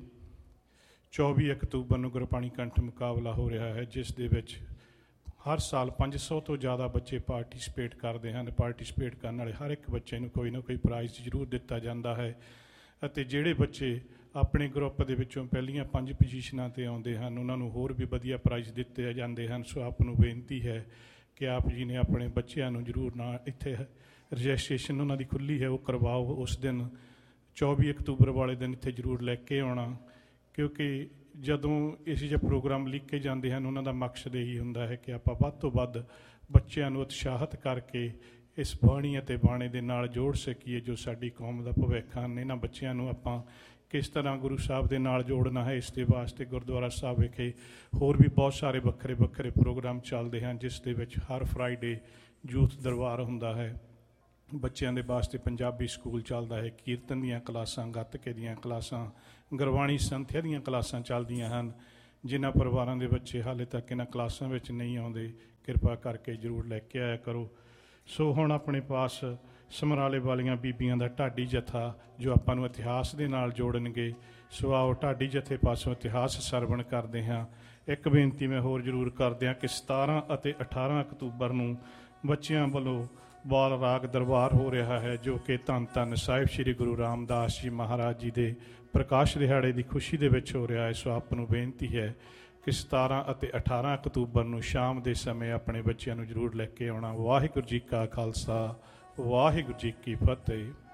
Speaker 2: 24 ਅਕਤੂਬਰ ਨੂੰ ਗੁਰਬਾਣੀ ਕੰਠ ਮੁਕਾਬਲਾ ਹੋ ਰਿਹਾ ਹੈ, ਜਿਸ ਦੇ ਵਿੱਚ ਹਰ ਸਾਲ 500 ਤੋਂ ਜ਼ਿਆਦਾ ਬੱਚੇ ਪਾਰਟੀਸਪੇਟ ਕਰਦੇ ਹਨ। ਪਾਰਟੀਸਪੇਟ ਕਰਨ ਵਾਲੇ ਹਰ ਇੱਕ ਬੱਚੇ ਨੂੰ ਕੋਈ ਨਾ ਕੋਈ ਪ੍ਰਾਈਜ਼ ਜ਼ਰੂਰ ਦਿੱਤਾ ਜਾਂਦਾ ਹੈ ਅਤੇ ਜਿਹੜੇ ਬੱਚੇ ਆਪਣੇ ਗਰੁੱਪ ਦੇ ਵਿੱਚੋਂ ਪਹਿਲੀਆਂ 5 ਪੋਜੀਸ਼ਨਾਂ 'ਤੇ ਆਉਂਦੇ ਹਨ ਉਹਨਾਂ ਨੂੰ ਹੋਰ ਵੀ ਵਧੀਆ ਪ੍ਰਾਈਜ਼ ਦਿੱਤੇ ਜਾਂਦੇ ਹਨ। ਸੋ ਆਪ ਨੂੰ ਬੇਨਤੀ ਹੈ ਕਿ ਆਪ ਜੀ ਨੇ ਆਪਣੇ ਬੱਚਿਆਂ ਨੂੰ ਜ਼ਰੂਰ ਨਾਲ ਇੱਥੇ ਰਜਿਸਟ੍ਰੇਸ਼ਨ ਉਹਨਾਂ ਦੀ ਖੁੱਲ੍ਹੀ ਹੈ ਉਹ ਕਰਵਾਓ। ਉਸ ਦਿਨ 24 ਅਕਤੂਬਰ ਵਾਲੇ ਦਿਨ ਇੱਥੇ ਜ਼ਰੂਰ ਲੈ ਕੇ ਆਉਣਾ, ਕਿਉਂਕਿ ਜਦੋਂ ਇਸ ਜਿਹੇ ਪ੍ਰੋਗਰਾਮ ਲਿਖੇ ਜਾਂਦੇ ਹਨ ਉਹਨਾਂ ਦਾ ਮਕਸਦ ਇਹੀ ਹੁੰਦਾ ਹੈ ਕਿ ਆਪਾਂ ਵੱਧ ਤੋਂ ਵੱਧ ਬੱਚਿਆਂ ਨੂੰ ਉਤਸ਼ਾਹਿਤ ਕਰਕੇ ਇਸ ਬਾਣੀ ਅਤੇ ਬਾਣੇ ਦੇ ਨਾਲ ਜੋੜ ਸਕੀਏ ਜੋ ਸਾਡੀ ਕੌਮ ਦਾ ਭਵਿੱਖ ਹਨ। ਇਹਨਾਂ ਬੱਚਿਆਂ ਨੂੰ ਆਪਾਂ ਕਿਸ ਤਰ੍ਹਾਂ ਗੁਰੂ ਸਾਹਿਬ ਦੇ ਨਾਲ ਜੋੜਨਾ ਹੈ, ਇਸ ਦੇ ਵਾਸਤੇ ਗੁਰਦੁਆਰਾ ਸਾਹਿਬ ਵਿਖੇ ਹੋਰ ਵੀ ਬਹੁਤ ਸਾਰੇ ਵੱਖਰੇ ਵੱਖਰੇ ਪ੍ਰੋਗਰਾਮ ਚੱਲਦੇ ਹਨ, ਜਿਸ ਦੇ ਵਿੱਚ ਹਰ ਫਰਾਈਡੇ ਯੂਥ ਦਰਬਾਰ ਹੁੰਦਾ ਹੈ। ਬੱਚਿਆਂ ਦੇ ਵਾਸਤੇ ਪੰਜਾਬੀ ਸਕੂਲ ਚੱਲਦਾ ਹੈ, ਕੀਰਤਨ ਦੀਆਂ ਕਲਾਸਾਂ, ਗੱਤਕੇ ਦੀਆਂ ਕਲਾਸਾਂ, ਗੁਰਬਾਣੀ ਸੰਥਿਆ ਦੀਆਂ ਕਲਾਸਾਂ ਚੱਲਦੀਆਂ ਹਨ। ਜਿਨ੍ਹਾਂ ਪਰਿਵਾਰਾਂ ਦੇ ਬੱਚੇ ਹਾਲੇ ਤੱਕ ਇਹਨਾਂ ਕਲਾਸਾਂ ਵਿੱਚ ਨਹੀਂ ਆਉਂਦੇ, ਕਿਰਪਾ ਕਰਕੇ ਜ਼ਰੂਰ ਲੈ ਕੇ ਆਇਆ ਕਰੋ। ਸੋ ਹੁਣ ਆਪਣੇ ਪਾਸ ਸਮਰਾਲੇ ਵਾਲੀਆਂ ਬੀਬੀਆਂ ਦਾ ਢਾਡੀ ਜਥਾ ਜੋ ਆਪਾਂ ਨੂੰ ਇਤਿਹਾਸ ਦੇ ਨਾਲ ਜੋੜਨਗੇ। ਸੋ ਆਓ ਢਾਡੀ ਜਥੇ ਪਾਸੋਂ ਇਤਿਹਾਸ ਸਰਵਣ ਕਰਦੇ ਹਾਂ। ਇੱਕ ਬੇਨਤੀ ਮੈਂ ਹੋਰ ਜ਼ਰੂਰ ਕਰਦਿਆਂ ਕਿ 17 ਅਤੇ 18 ਅਕਤੂਬਰ ਨੂੰ ਬੱਚਿਆਂ ਵੱਲੋਂ ਬਾਲ ਰਾਗ ਦਰਬਾਰ ਹੋ ਰਿਹਾ ਹੈ, ਜੋ ਕਿ ਧੰਨ ਧੰਨ ਸਾਹਿਬ ਸ੍ਰੀ ਗੁਰੂ ਰਾਮਦਾਸ ਜੀ ਮਹਾਰਾਜ ਜੀ ਦੇ ਪ੍ਰਕਾਸ਼ ਦਿਹਾੜੇ ਦੀ ਖੁਸ਼ੀ ਦੇ ਵਿੱਚ ਹੋ ਰਿਹਾ ਹੈ। ਸੋ ਆਪ ਨੂੰ ਬੇਨਤੀ ਹੈ ਕਿ 17 ਅਤੇ 18 ਅਕਤੂਬਰ ਨੂੰ ਸ਼ਾਮ ਦੇ ਸਮੇਂ ਆਪਣੇ ਬੱਚਿਆਂ ਨੂੰ ਜ਼ਰੂਰ ਲੈ ਕੇ ਆਉਣਾ। ਵਾਹਿਗੁਰੂ ਜੀ ਕਾ ਖਾਲਸਾ, ਵਾਹਿਗੁਰੂ ਜੀ ਕੀ ਫਤਿਹ।